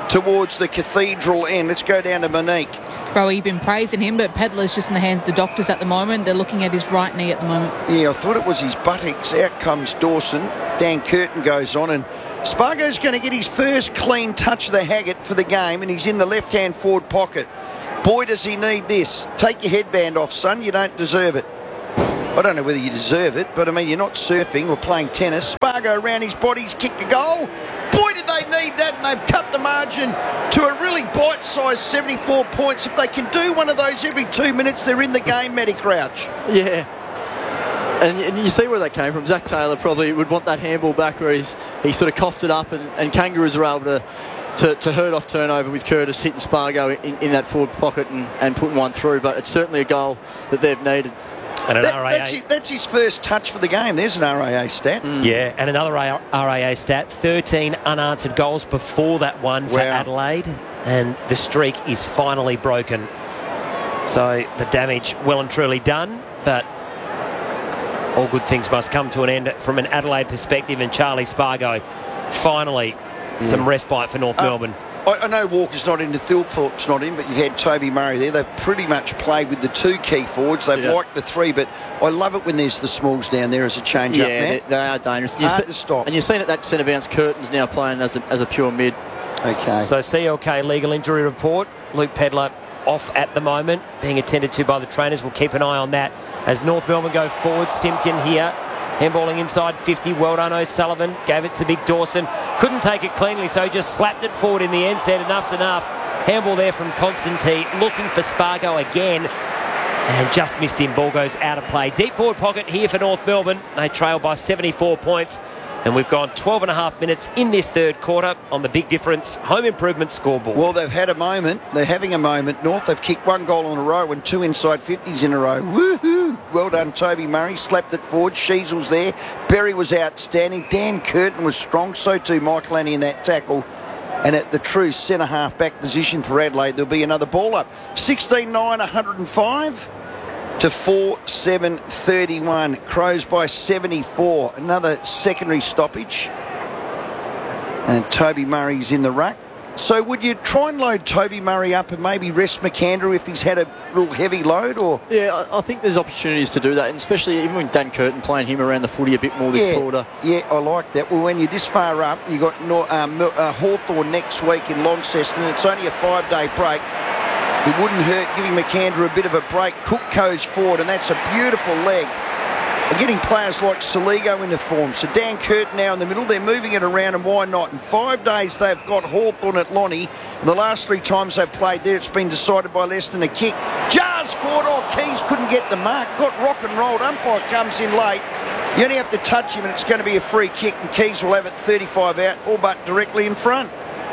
Speaker 4: towards the cathedral end. Let's go down to Monique.
Speaker 17: Bro, you've been praising him, but Pedler's just in the hands of the doctors at the moment. They're looking at his right knee at the moment.
Speaker 4: Yeah, I thought it was his buttocks. Out comes Dawson. Dan Curtin goes on, and Spargo's going to get his first clean touch of the Haggett for the game, and he's in the left-hand forward pocket. Boy, does he need this. Take your headband off, son. You don't deserve it. I don't know whether you deserve it, but I mean, you're not surfing or playing tennis. Spargo around his body, he's kicked a goal. Boy, did they need that, and they've cut the margin to a really bite-sized seventy-four points. If they can do one of those every two minutes, they're in the game, Matty Crouch.
Speaker 11: Yeah. And, and you see where that came from. Zach Taylor probably would want that handball back where he's he sort of coughed it up, and, and Kangaroos are able to, to, to hurt off turnover with Curtis hitting Spargo in, in that forward pocket and, and putting one through. But it's certainly a goal that they've needed.
Speaker 9: And an
Speaker 4: that,
Speaker 9: R A A.
Speaker 4: That's his, that's his first touch for the game. There's an R A A stat.
Speaker 9: Mm. Yeah, and another R A A stat, thirteen unanswered goals before that one for
Speaker 4: Wow.
Speaker 9: Adelaide, and the streak is finally broken. So the damage well and truly done, but all good things must come to an end from an Adelaide perspective, and Charlie Spargo, finally, some respite for North
Speaker 4: Uh,
Speaker 9: Melbourne.
Speaker 4: I, I know Walker's not in, Thilthorpe's not in, but you've had Toby Murray there. They've pretty much played with the two key forwards. They've
Speaker 11: Yeah.
Speaker 4: liked the three, but I love it when there's the smalls down there as a change-up
Speaker 11: Yeah,
Speaker 4: now.
Speaker 11: they, they are dangerous. And you
Speaker 4: Hard
Speaker 11: see-
Speaker 4: to stop.
Speaker 11: And you've seen it, that centre bounce Curtin's now playing as a, as a pure mid.
Speaker 4: Okay.
Speaker 9: So C L K legal injury report. Luke Pedler off at the moment, being attended to by the trainers. We'll keep an eye on that as North Melbourne go forward. Simpkin here, handballing inside fifty. Well done, O'Sullivan. Gave it to Big Dawson. Couldn't take it cleanly, so he just slapped it forward in the end. Said enough's enough. Handball there from Constantine, looking for Spargo again. And just missed him. Ball goes out of play. Deep forward pocket here for North Melbourne. They trail by seventy-four points. And we've gone twelve and a half minutes in this third quarter on the Big Difference Home Improvement scoreboard.
Speaker 4: Well, they've had a moment. They're having a moment. North, they've kicked one goal in a row and two inside fifties in a row. Woohoo! Well done, Toby Murray. Slapped it forward. Sheasel's there. Berry was outstanding. Dan Curtin was strong. So too Mike Lanny in that tackle. And at the true centre-half back position for Adelaide, there'll be another ball up. sixteen nine, one hundred five to four seven thirty-one. Crows by seventy-four. Another secondary stoppage. And Toby Murray's in the ruck. So would you try and load Toby Murray up and maybe rest McAndrew if he's had a real heavy load? Or
Speaker 11: Yeah, I, I think there's opportunities to do that, and especially even with Dan Curtin playing him around the footy a bit more this
Speaker 4: yeah,
Speaker 11: quarter.
Speaker 4: Yeah, I like that. Well, when you're this far up, you've got Nor- um, uh, Hawthorn next week in Launceston. It's only a five-day break. It wouldn't hurt giving McAndrew a bit of a break. Cook goes forward, and that's a beautiful leg. They're getting players like Saligo into form. So Dan Curtin now in the middle. They're moving it around, and why not? In five days, they've got Hawthorn at Lonnie. And the last three times they've played there, it's been decided by less than a kick. Jars forward. Oh, Keys couldn't get the mark. Got rock and rolled. Umpire comes in late. You only have to touch him, and it's going to be a free kick, and Keys will have it thirty-five out, all but directly in front.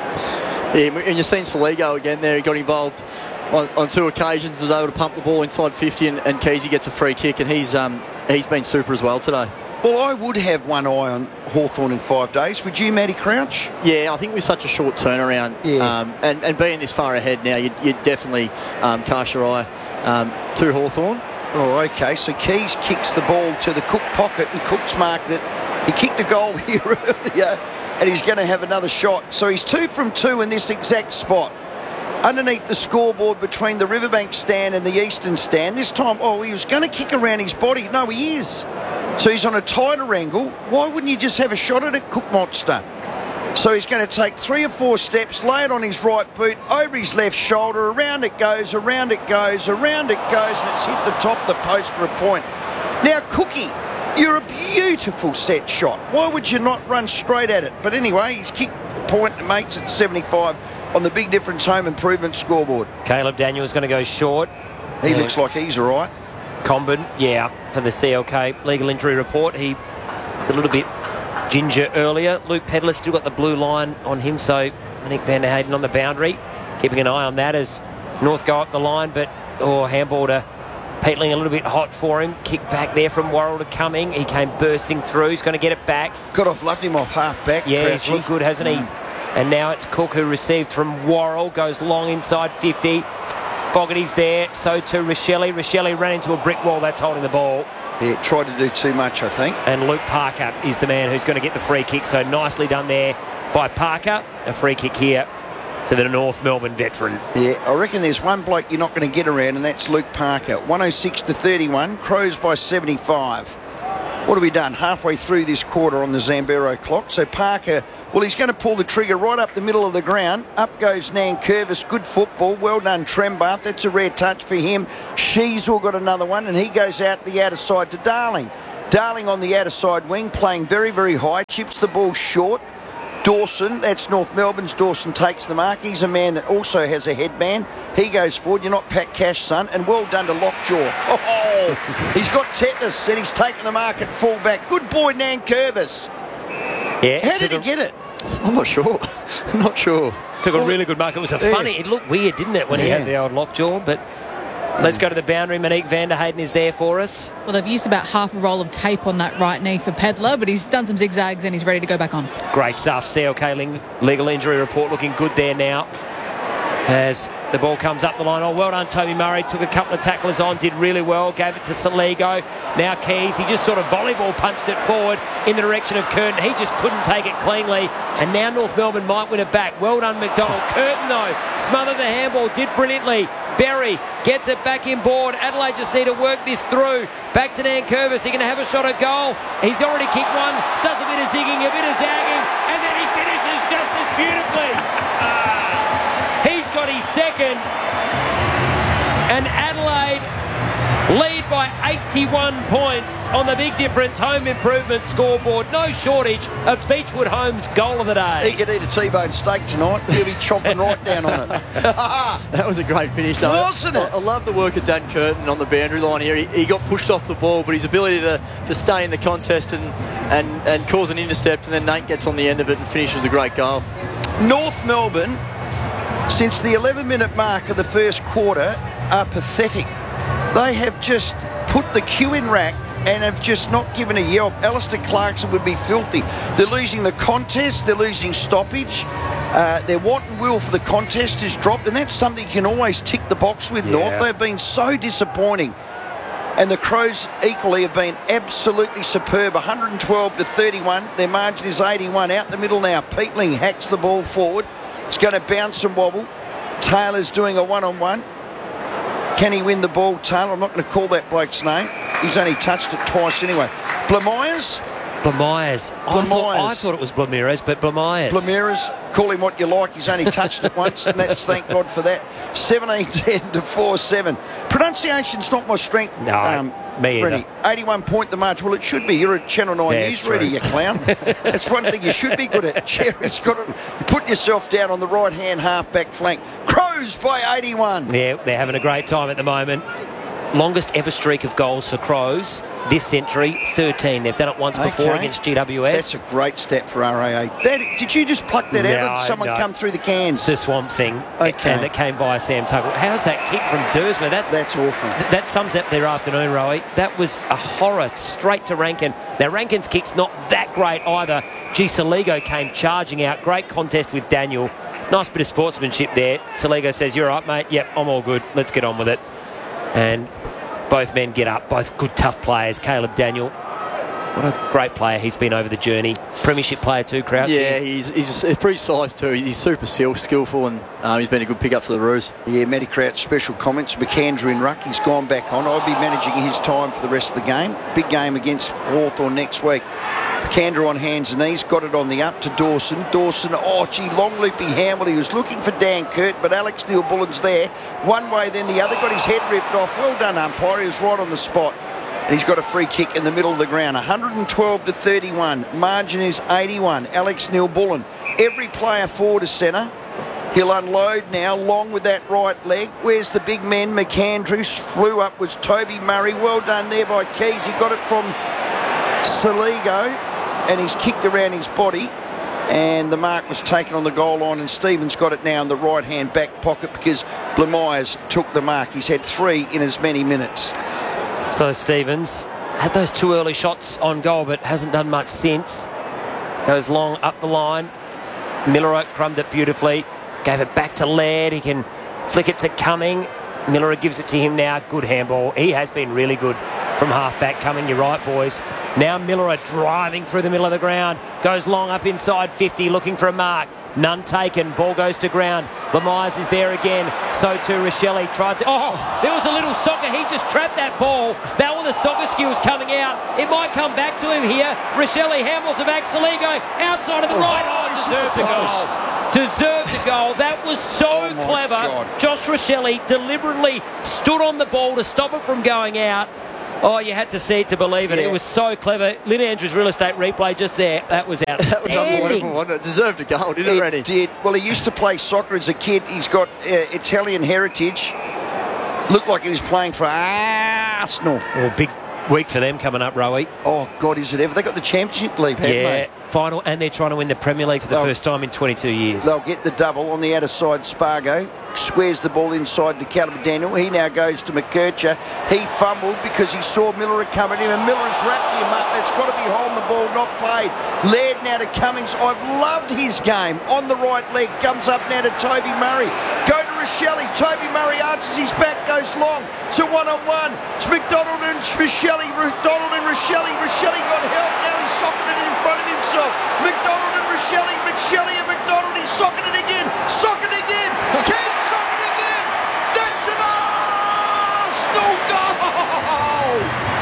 Speaker 11: Yeah, and you've seen Saligo again there. He got involved on, on two occasions, was able to pump the ball inside fifty, and, and Keysy gets a free kick, and he's um, he's been super as well today.
Speaker 4: Well, I would have one eye on Hawthorn in five days. Would you, Matty Crouch?
Speaker 11: Yeah, I think with such a short turnaround,
Speaker 4: Yeah.
Speaker 11: um, and, and being this far ahead now, you'd, you'd definitely um, cast your eye um, to Hawthorn.
Speaker 4: Oh, okay. So Keys kicks the ball to the Cook pocket, and Cook's marked it. He kicked a goal here earlier, and he's going to have another shot. So he's two from two in this exact spot. Underneath the scoreboard between the Riverbank stand and the Eastern stand. This time, oh, he was going to kick around his body. No, he is. So he's on a tighter angle. Why wouldn't you just have a shot at it, Cook Monster? So he's going to take three or four steps, lay it on his right boot, over his left shoulder, around it goes, around it goes, around it goes, and it's hit the top of the post for a point. Now, Cookie, you're a beautiful set shot. Why would you not run straight at it? But anyway, he's kicked the point and makes it seventy-five on the Big Difference Home Improvement scoreboard.
Speaker 9: Caleb Daniel's going to go short.
Speaker 4: He
Speaker 9: Yeah.
Speaker 4: looks like he's all right.
Speaker 9: Comben, yeah, for the C L K legal injury report. He a little bit ginger earlier. Luke Pedler still got the blue line on him, so Nick Van der Hayden on the boundary. Keeping an eye on that as North go up the line, but oh, handball to Peatling a little bit hot for him. Kick back there from Worrell to Cumming. He came bursting through. He's going to get it back.
Speaker 4: Got off, left him off half back.
Speaker 9: Yeah, he's
Speaker 4: Crouchley.
Speaker 9: looked good, hasn't he?
Speaker 4: Mm.
Speaker 9: And now it's Cook who received from Worrell. Goes long inside fifty. Fogarty's there. So too Rochelle. Rochelle ran into a brick wall. That's holding the ball.
Speaker 4: Yeah, tried to do too much, I think.
Speaker 9: And Luke Parker is the man who's going to get the free kick. So nicely done there by Parker. A free kick here to the North Melbourne veteran.
Speaker 4: Yeah, I reckon there's one bloke you're not going to get around, and that's Luke Parker. one oh six to thirty-one, Crows by seventy-five. What have we done? Halfway through this quarter on the Zambero clock. So Parker, well, he's going to pull the trigger right up the middle of the ground. Up goes Nankervis. Good football. Well done, Trembath. That's a rare touch for him. Sheasel got another one, and he goes out the outer side to Darling. Darling on the outer side wing, playing very, very high. Chips the ball short. Dawson, that's North Melbourne's. Dawson takes the mark. He's a man that also has a headband. He goes forward. You're not Pat Cash, son. And well done to Lockjaw. Oh, he's got tetanus and he's taken the mark at fullback. Good boy, Nankervis.
Speaker 9: Yeah.
Speaker 4: How did he get it?
Speaker 11: I'm not sure. I'm not sure.
Speaker 9: Took a really good mark. It was a
Speaker 4: Yeah.
Speaker 9: funny. It looked weird, didn't it, when he
Speaker 4: Yeah.
Speaker 9: had the old Lockjaw? But let's go to the boundary. Monique van der Hayden is there for us.
Speaker 17: Well, they've used about half a roll of tape on that right knee for Pedler, but he's done some zigzags and he's ready to go back on.
Speaker 9: Great stuff. C L K Ling, legal injury report looking good there now. As the ball comes up the line. Oh, well done, Toby Murray. Took a couple of tacklers on, did really well. Gave it to Saligo. Now Keys. He just sort of volleyball punched it forward in the direction of Curtin. He just couldn't take it cleanly. And now North Melbourne might win it back. Well done, McDonald. Curtin, though, smothered the handball. Did brilliantly. Berry gets it back in board. Adelaide just need to work this through. Back to Nankervis. He going to have a shot at goal. He's already kicked one. Does a bit of zigging, a bit of zagging. And then he finishes just as beautifully. Ah. He's got his second, and Adelaide lead by eighty-one points on the Big Difference Home Improvement scoreboard. No shortage of Beechwood Homes' goal of the day.
Speaker 4: He could eat a T-bone steak tonight. He'll be chomping right down on it.
Speaker 11: That was a great finish, though.
Speaker 4: Wasn't it?
Speaker 11: I, I love the work of Dan Curtin on the boundary line here. He, he got pushed off the ball, but his ability to, to stay in the contest and, and, and cause an intercept, and then Nate gets on the end of it and finishes a great goal.
Speaker 4: North Melbourne, since the eleven-minute mark of the first quarter, are pathetic. They have just put the cue in rack and have just not given a yelp. Alistair Clarkson would be filthy. They're losing the contest. They're losing stoppage. Uh, their want and will for the contest is dropped, and that's something you can always tick the box with,
Speaker 9: Yeah.
Speaker 4: North. They've been so disappointing. And the Crows equally have been absolutely superb. one twelve to thirty-one. Their margin is eighty-one. Out the middle now. Peatling hacks the ball forward. It's going to bounce and wobble. Taylor's doing a one-on-one. Can he win the ball, Taylor? I'm not going to call that bloke's name. He's only touched it twice anyway. Blamires?
Speaker 9: Blamires. I thought, I
Speaker 4: Blamires.
Speaker 9: thought it was Blamires, but Blamires.
Speaker 4: Blamires, call him what you like. He's only touched it once, and that's thank God for that. seventeen ten to four seven. Pronunciation's not my strength.
Speaker 9: No, me either.
Speaker 4: Rennie. eighty-one point the march. Well, it should be. You're a Channel nine
Speaker 9: Yeah,
Speaker 4: News
Speaker 9: it's
Speaker 4: reader,
Speaker 9: true.
Speaker 4: you clown. That's one thing you should be good at. Cherry's got to put yourself down on the right-hand half-back flank. Crows by eighty-one.
Speaker 9: Yeah, they're having a great time at the moment. Longest ever streak of goals for Crows this century, thirteen. They've done it once before
Speaker 4: Okay.
Speaker 9: against G W S.
Speaker 4: That's a great stat for R A A. That, did you just pluck that out, or
Speaker 9: No,
Speaker 4: did someone
Speaker 9: no.
Speaker 4: come through the cans?
Speaker 9: It's a swamp thing.
Speaker 4: Okay.
Speaker 9: And it came by Sam Tuggle. How's that kick from Dersma? That's
Speaker 4: That's awful.
Speaker 9: th- that sums up their afternoon, Rowie. That was a horror straight to Rankin. Now, Rankin's kick's not that great either. G. Saligo came charging out. Great contest with Daniel. Nice bit of sportsmanship there. Saligo says, "You're right, mate. Yep, I'm all good. Let's get on with it." And both men get up. Both good, tough players. Caleb Daniel. What a great player he's been over the journey. Premiership player too, Crouch.
Speaker 11: Yeah, he's, he's pretty sized too. He's super skill, skillful, and um, he's been a good pickup for the Roos.
Speaker 4: Yeah, Matty Crouch, special comments. McAndrew in ruck, he's gone back on. I'll be managing his time for the rest of the game. Big game against Hawthorn next week. McAndrew on hands and knees, got it on the up to Dawson. Dawson, oh gee, long loopy handle. He was looking for Dan Curtin, but Alex Neil Bullen's there. One way, then the other, got his head ripped off. Well done, umpire. He was right on the spot. And he's got a free kick in the middle of the ground. one twelve to thirty-one. Margin is eighty-one. Alex Neil Bullen. Every player forward to centre. He'll unload now, long with that right leg. Where's the big man? McAndrew flew upwards. Toby Murray, well done there by Keys. He got it from Saligo, and he's kicked around his body. And the mark was taken on the goal line, and Stevens got it now in the right-hand back pocket because Blamires took the mark. He's had three in as many minutes.
Speaker 9: So Stevens had those two early shots on goal, but hasn't done much since. Goes long up the line. Miller crumbed it beautifully. Gave it back to Laird. He can flick it to Cumming. Miller gives it to him now. Good handball. He has been really good from half-back Cumming. You're right, boys. Now Miller driving through the middle of the ground. Goes long up inside fifty, looking for a mark. None taken. Ball goes to ground. Lemires is there again. So too Rochelle tried to... Oh, there was a little soccer. He just trapped that ball. That were the soccer skills coming out. It might come back to him here. Rochelle handles it back. Saligo outside of the right. Oh, deserved a goal. Deserved a goal. That was so
Speaker 4: Oh,
Speaker 9: clever.
Speaker 4: God.
Speaker 9: Josh Rochelle deliberately stood on the ball to stop it from going out. Oh, you had to see it to believe it.
Speaker 11: Yeah.
Speaker 9: It was so clever. Lynn Andrews real estate replay just there. That was
Speaker 11: That was
Speaker 9: outstanding.
Speaker 11: unbelievable, wasn't it? Deserved a goal, didn't it, Randy?
Speaker 4: It did. Well, he used to play soccer as a kid. He's got uh, Italian heritage. Looked like he was playing for Arsenal.
Speaker 9: Well, big week for them coming up, Rowie.
Speaker 4: Oh, God, is it ever? They got the Championship League, haven't
Speaker 9: Yeah,
Speaker 4: they?
Speaker 9: final, and they're trying to win the Premier League for the
Speaker 4: They'll-
Speaker 9: first time in twenty-two years.
Speaker 4: They'll get the double on the outer side. Spargo squares the ball inside to Caleb Daniel. He now goes to McKercher. He fumbled because he saw Miller coming in, and Miller has wrapped him up. It's got to be holding the ball, not played. Laird now to Cummings. I've loved his game. On the right leg, comes up now to Toby Murray. Go to Rochelle. Toby Murray arches his back, goes long to one-on-one. It's McDonald and Rochelle. McDonald and Rochelle. Rochelle got help. Now he's socketed it in front of himself. McDonald and Rochelle. McShelly and McDonald. He's socketed again. Socketed again. Keys socketed again. That's an Arsenal goal.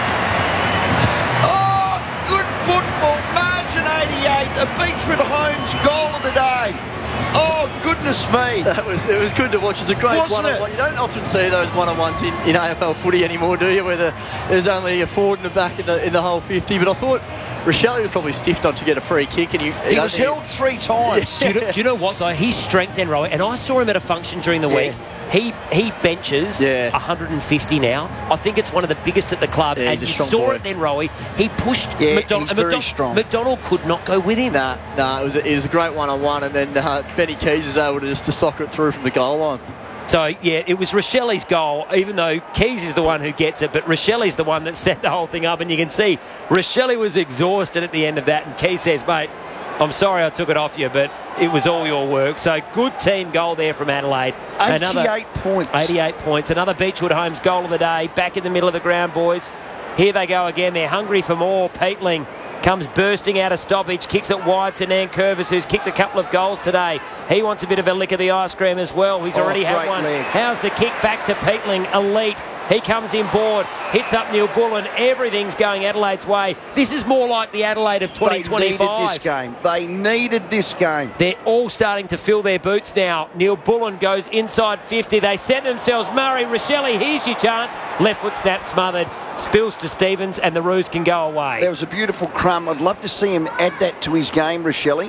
Speaker 4: Oh, good football. Margin eighty-eight. A Beechwood Homes goal of the day. Oh, goodness me.
Speaker 11: That was, it was good to watch. It was a great
Speaker 4: Wasn't
Speaker 11: one-on-one.
Speaker 4: it?
Speaker 11: You don't often see those one-on-ones in, in A F L footy anymore, do you? Where the, there's only a forward and a back in the in the whole fifty. But I thought Rochelle was probably stiffed on to get a free kick, and he,
Speaker 4: He was held three times.
Speaker 9: do, you know, do you know what, though? His strength then, Rowie, and I saw him at a function during the week. He he benches
Speaker 11: Yeah.
Speaker 9: one hundred fifty now. I think it's one of the biggest at the club.
Speaker 11: Yeah,
Speaker 9: and
Speaker 11: he's a
Speaker 9: you
Speaker 11: strong
Speaker 9: saw
Speaker 11: boy.
Speaker 9: it then, Rowie. He pushed
Speaker 4: Yeah,
Speaker 9: McDonald.
Speaker 4: he's
Speaker 9: and
Speaker 4: very
Speaker 9: McDonald,
Speaker 4: strong.
Speaker 9: McDonald could not go with him.
Speaker 11: Nah, nah, it was a, it was a great one-on-one, and then uh, Benny Keys was able to just to soccer it through from the goal line.
Speaker 9: So, yeah, it was Rochelle's goal, even though Keys is the one who gets it, but Rochelle's the one that set the whole thing up, and you can see Rochelle was exhausted at the end of that, and Keys says, mate, I'm sorry I took it off you, but it was all your work. So, good team goal there from Adelaide.
Speaker 4: eighty-eight points.
Speaker 9: eighty-eight points. Another Beechwood Homes goal of the day, back in the middle of the ground, boys. Here they go again. They're hungry for more. Peatling comes bursting out of stoppage, kicks it wide to Nankervis, who's kicked a couple of goals today. He wants a bit of a lick of the ice cream as well. He's
Speaker 4: Oh,
Speaker 9: already had
Speaker 4: great
Speaker 9: one.
Speaker 4: leg.
Speaker 9: How's the kick back to Peatling? Elite. He comes in board, hits up Neil Bullen. Everything's going Adelaide's way. This is more like the Adelaide of twenty twenty-five.
Speaker 4: They needed this game. They needed this game.
Speaker 9: They're all starting to fill their boots now. Neil Bullen goes inside fifty. They set themselves. Murray, Rochelle, here's your chance. Left foot snap smothered. Spills to Stevens, and the Roos can go away.
Speaker 4: There was a beautiful crumb. I'd love to see him add that to his game, Rochelle.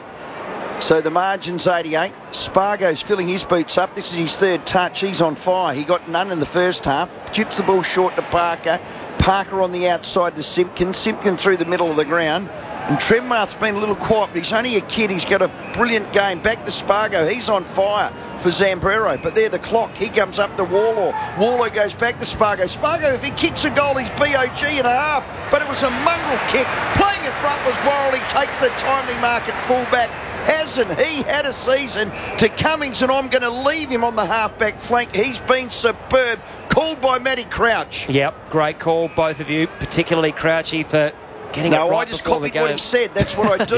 Speaker 4: So the margin's eighty-eight. Spargo's filling his boots up. This is his third touch. He's on fire. He got none in the first half. Chips the ball short to Parker. Parker on the outside to Simpkin. Simpkin through the middle of the ground. And Tremmarth's been a little quiet, but he's only a kid. He's got a brilliant game. Back to Spargo. He's on fire for Zambrero. But there the clock. He comes up to Warlaw. Warlaw goes back to Spargo. Spargo, if he kicks a goal, he's B O G and a half. But it was a mongrel kick. Playing in front was Worrell. He takes the timely mark at fullback. Hasn't he had a season? To Cummings, and I'm going to leave him on the halfback flank. He's been superb. Called by Matty Crouch.
Speaker 9: Yep, great call, both of you, particularly Crouchy for getting
Speaker 4: no,
Speaker 9: it right
Speaker 4: I just
Speaker 9: before the
Speaker 4: copied
Speaker 9: game.
Speaker 4: what he said. That's what I do.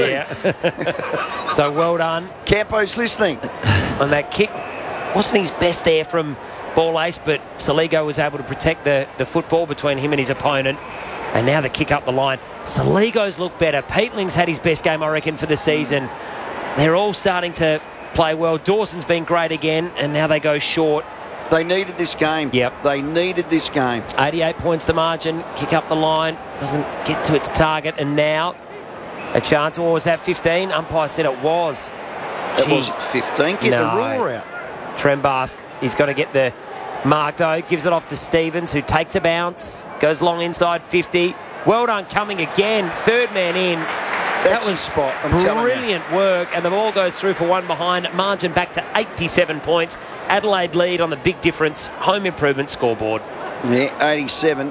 Speaker 9: Yeah. So well done.
Speaker 4: Campo's listening.
Speaker 9: And that kick wasn't his best there from ball ace, but Saligo was able to protect the, the football between him and his opponent. And now the kick up the line. Saligo's look better. Peatling's had his best game, I reckon, for the season. They're all starting to play well. Dawson's been great again, and now they go short.
Speaker 4: They needed this game.
Speaker 9: Yep.
Speaker 4: They needed this game.
Speaker 9: eighty-eight points to margin. Kick up the line. Doesn't get to its target. And now a chance. Or was that fifteen? Umpire said it was.
Speaker 4: It
Speaker 9: Gee.
Speaker 4: wasn't fifteen. Get
Speaker 9: No.
Speaker 4: the ruler out.
Speaker 9: Trembath, he's got to get the mark though. Gives it off to Stevens, who takes a bounce. Goes long inside fifty. Well done coming again. Third man in.
Speaker 4: That's
Speaker 9: that
Speaker 4: his
Speaker 9: was
Speaker 4: spot, I'm telling you.
Speaker 9: brilliant work, and the ball goes through for one behind. Margin back to eighty-seven points. Adelaide lead on the big difference home improvement scoreboard.
Speaker 4: Yeah, eighty-seven.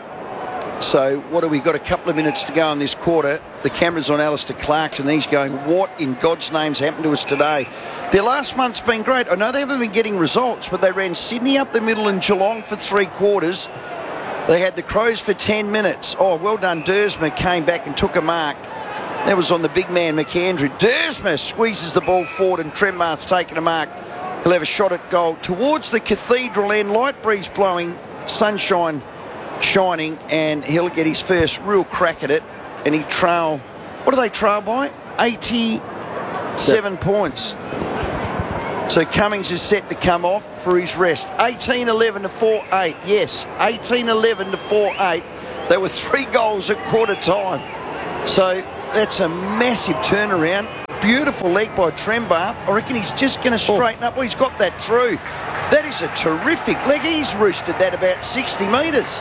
Speaker 4: So what have we got? A couple of minutes to go in this quarter. The camera's on Alistair Clarkson. He's going, what in God's name's happened to us today? Their last month's been great. I know they haven't been getting results, but they ran Sydney up the middle and Geelong for three quarters. They had the Crows for ten minutes. Oh, well done. Dersma came back and took a mark. That was on the big man, McAndrew. Dersma squeezes the ball forward and Trembarth's taken a mark. He'll have a shot at goal towards the cathedral end. Light breeze blowing, sunshine shining, and he'll get his first real crack at it. And he trail, what do they trail by? eighty-seven yep. points. So Cummings is set to come off for his rest. eighteen eleven to four eight. Yes, eighteen eleven to four eight. There were three goals at quarter time. So that's a massive turnaround. Beautiful leg by Trembarth. I reckon he's just going to straighten up. Well, he's got that through. That is a terrific leg. He's roosted that about sixty metres.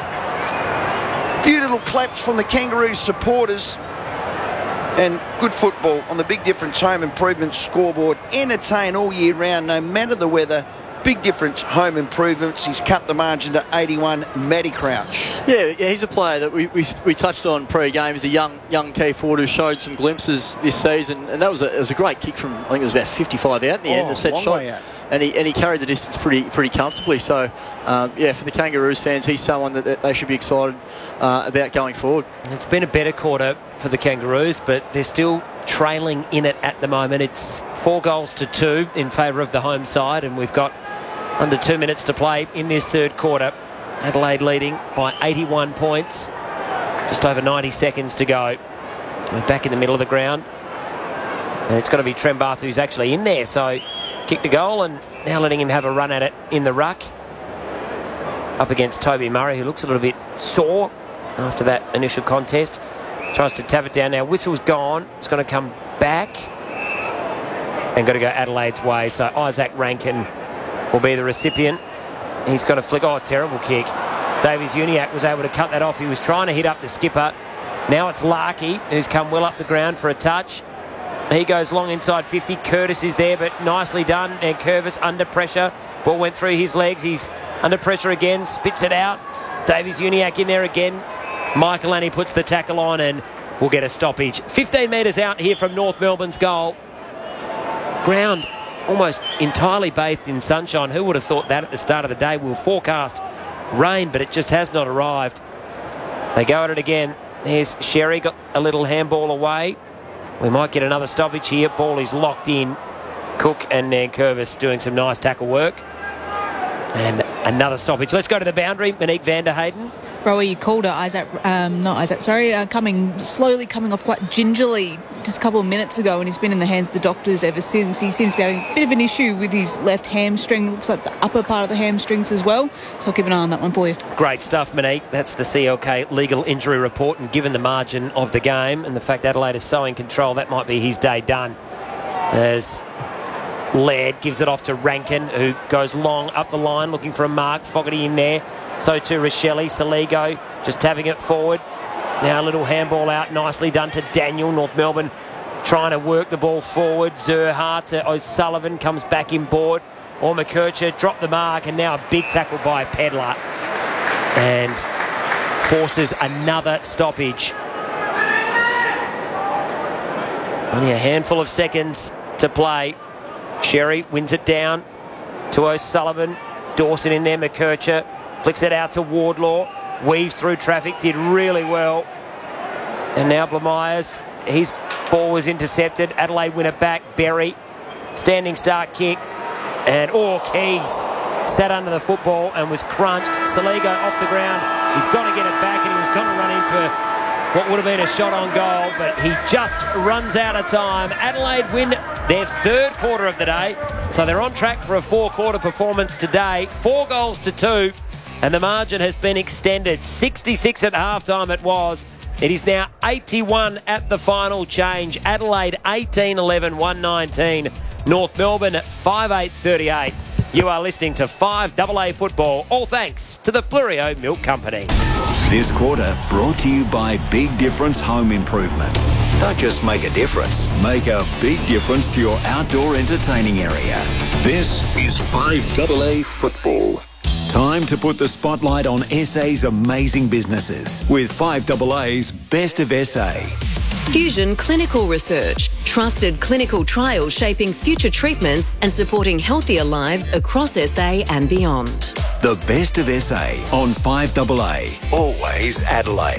Speaker 4: Few little claps from the Kangaroos supporters. And good football on the Big Difference Home Improvements scoreboard. Entertain all year round, no matter the weather. Big Difference Home Improvements. He's cut the margin to eighty-one. Matty Crouch.
Speaker 11: Yeah, yeah, he's a player that we, we, we touched on pre-game. He's a young young key forward who showed some glimpses this season, and that was a, it was a great kick from, I think it was about fifty-five out in the oh, end, a set shot. And he and he carried the distance pretty pretty comfortably. So, um, yeah, for the Kangaroos fans, he's someone that, that they should be excited uh, about going forward.
Speaker 9: It's been a better quarter for the Kangaroos, but they're still trailing in it at the moment. It's four goals to two in favour of the home side, and we've got under two minutes to play in this third quarter. Adelaide leading by eighty-one points. Just over ninety seconds to go. We're back in the middle of the ground. And it's got to be Trembarth who's actually in there. So kicked a goal and now letting him have a run at it in the ruck. Up against Toby Murray, who looks a little bit sore after that initial contest. Tries to tap it down now. Whistle's gone. It's going to come back. And got to go Adelaide's way. So Isaac Rankin will be the recipient. He's got a flick. Oh, terrible kick. Davies Uniacke was able to cut that off. He was trying to hit up the skipper. Now it's Larkey, who's come well up the ground for a touch. He goes long inside fifty. Curtis is there, but nicely done. And Curvis under pressure. Ball went through his legs. He's under pressure again. Spits it out. Davies Uniacke in there again. Michael Annie puts the tackle on and will get a stoppage. fifteen metres out here from North Melbourne's goal. Ground almost entirely bathed in sunshine. Who would have thought that at the start of the day? We'll forecast rain, but it just has not arrived. They go at it again. There's Sherry, got a little handball away. We might get another stoppage here. Ball is locked in. Cook and Nankervis doing some nice tackle work. And another stoppage. Let's go to the boundary. Monique van der Hayden.
Speaker 17: Rowie, you called her, Isaac, um, not Isaac, sorry, uh, coming, slowly coming off quite gingerly just a couple of minutes ago, and he's been in the hands of the doctors ever since. He seems to be having a bit of an issue with his left hamstring. Looks like the upper part of the hamstrings as well. So I'll keep an eye on that one for you.
Speaker 9: Great stuff, Monique. That's the C L K legal injury report, and given the margin of the game and the fact Adelaide is so in control, that might be his day done. As Laird gives it off to Rankin, who goes long up the line looking for a mark. Fogarty in there. So too Rochelle. Saligo just tapping it forward. Now a little handball out. Nicely done to Daniel. North Melbourne trying to work the ball forward. Zerha to O'Sullivan. Comes back in board. Or McKercher dropped the mark. And now a big tackle by Pedlar. And forces another stoppage. Only a handful of seconds to play. Sherry wins it down to O'Sullivan. Dawson in there, McKercher. Flicks it out to Wardlaw. Weaves through traffic, did really well. And now Blamires. His ball was intercepted. Adelaide win it back. Berry. Standing start kick. And, oh, Keys sat under the football and was crunched. Saligo off the ground. He's got to get it back, and he was going to run into what would have been a shot on goal, but he just runs out of time. Adelaide win their third quarter of the day, so they're on track for a four-quarter performance today. Four goals to two, and the margin has been extended. sixty-six at halftime it was. It is now eighty-one at the final change. Adelaide eighteen eleven, one nineteen. North Melbourne five eight thirty-eight. You are listening to five double A football, all thanks to the Fleurieu Milk Company.
Speaker 8: This quarter brought to you by Big Difference Home Improvements. Don't just make a difference, make a big difference to your outdoor entertaining area.
Speaker 10: This is five double A football.
Speaker 8: Time to put the spotlight on S A's amazing businesses with five double A's Best of S A.
Speaker 18: Fusion Clinical Research. Trusted clinical trials shaping future treatments and supporting healthier lives across S A and beyond.
Speaker 8: The Best of S A on five double A. Always Adelaide.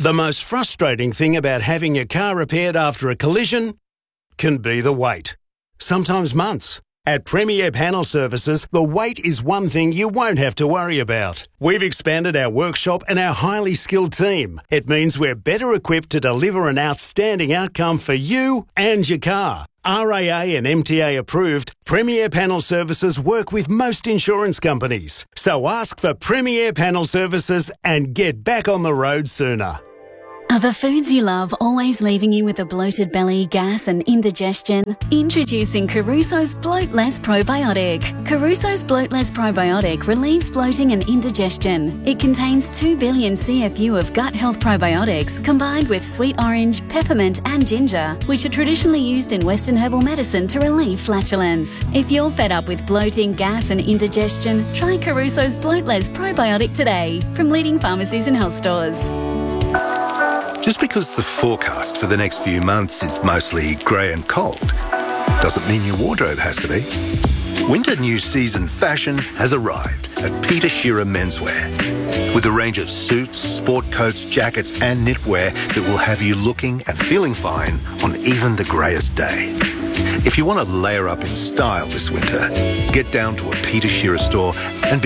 Speaker 14: The most frustrating thing about having your car repaired after a collision can be the wait. Sometimes months. At Premier Panel Services, the wait is one thing you won't have to worry about. We've expanded our workshop and our highly skilled team. It means we're better equipped to deliver an outstanding outcome for you and your car. R A A and M T A approved, Premier Panel Services work with most insurance companies. So ask for Premier Panel Services and get back on the road sooner.
Speaker 19: Are the foods you love always leaving you with a bloated belly, gas and indigestion? Introducing Caruso's Bloatless Probiotic. Caruso's Bloatless Probiotic relieves bloating and indigestion. It contains two billion C F U of gut health probiotics combined with sweet orange, peppermint and ginger, which are traditionally used in Western herbal medicine to relieve flatulence. If you're fed up with bloating, gas and indigestion, try Caruso's Bloatless Probiotic today from leading pharmacies and health stores.
Speaker 20: Just because the forecast for the next few months is mostly grey and cold doesn't mean your wardrobe has to be. Winter new season fashion has arrived at Peter Shearer Menswear with a range of suits, sport coats, jackets and knitwear that will have you looking and feeling fine on even the greyest day. If you want to layer up in style this winter, get down to a Peter Shearer store and be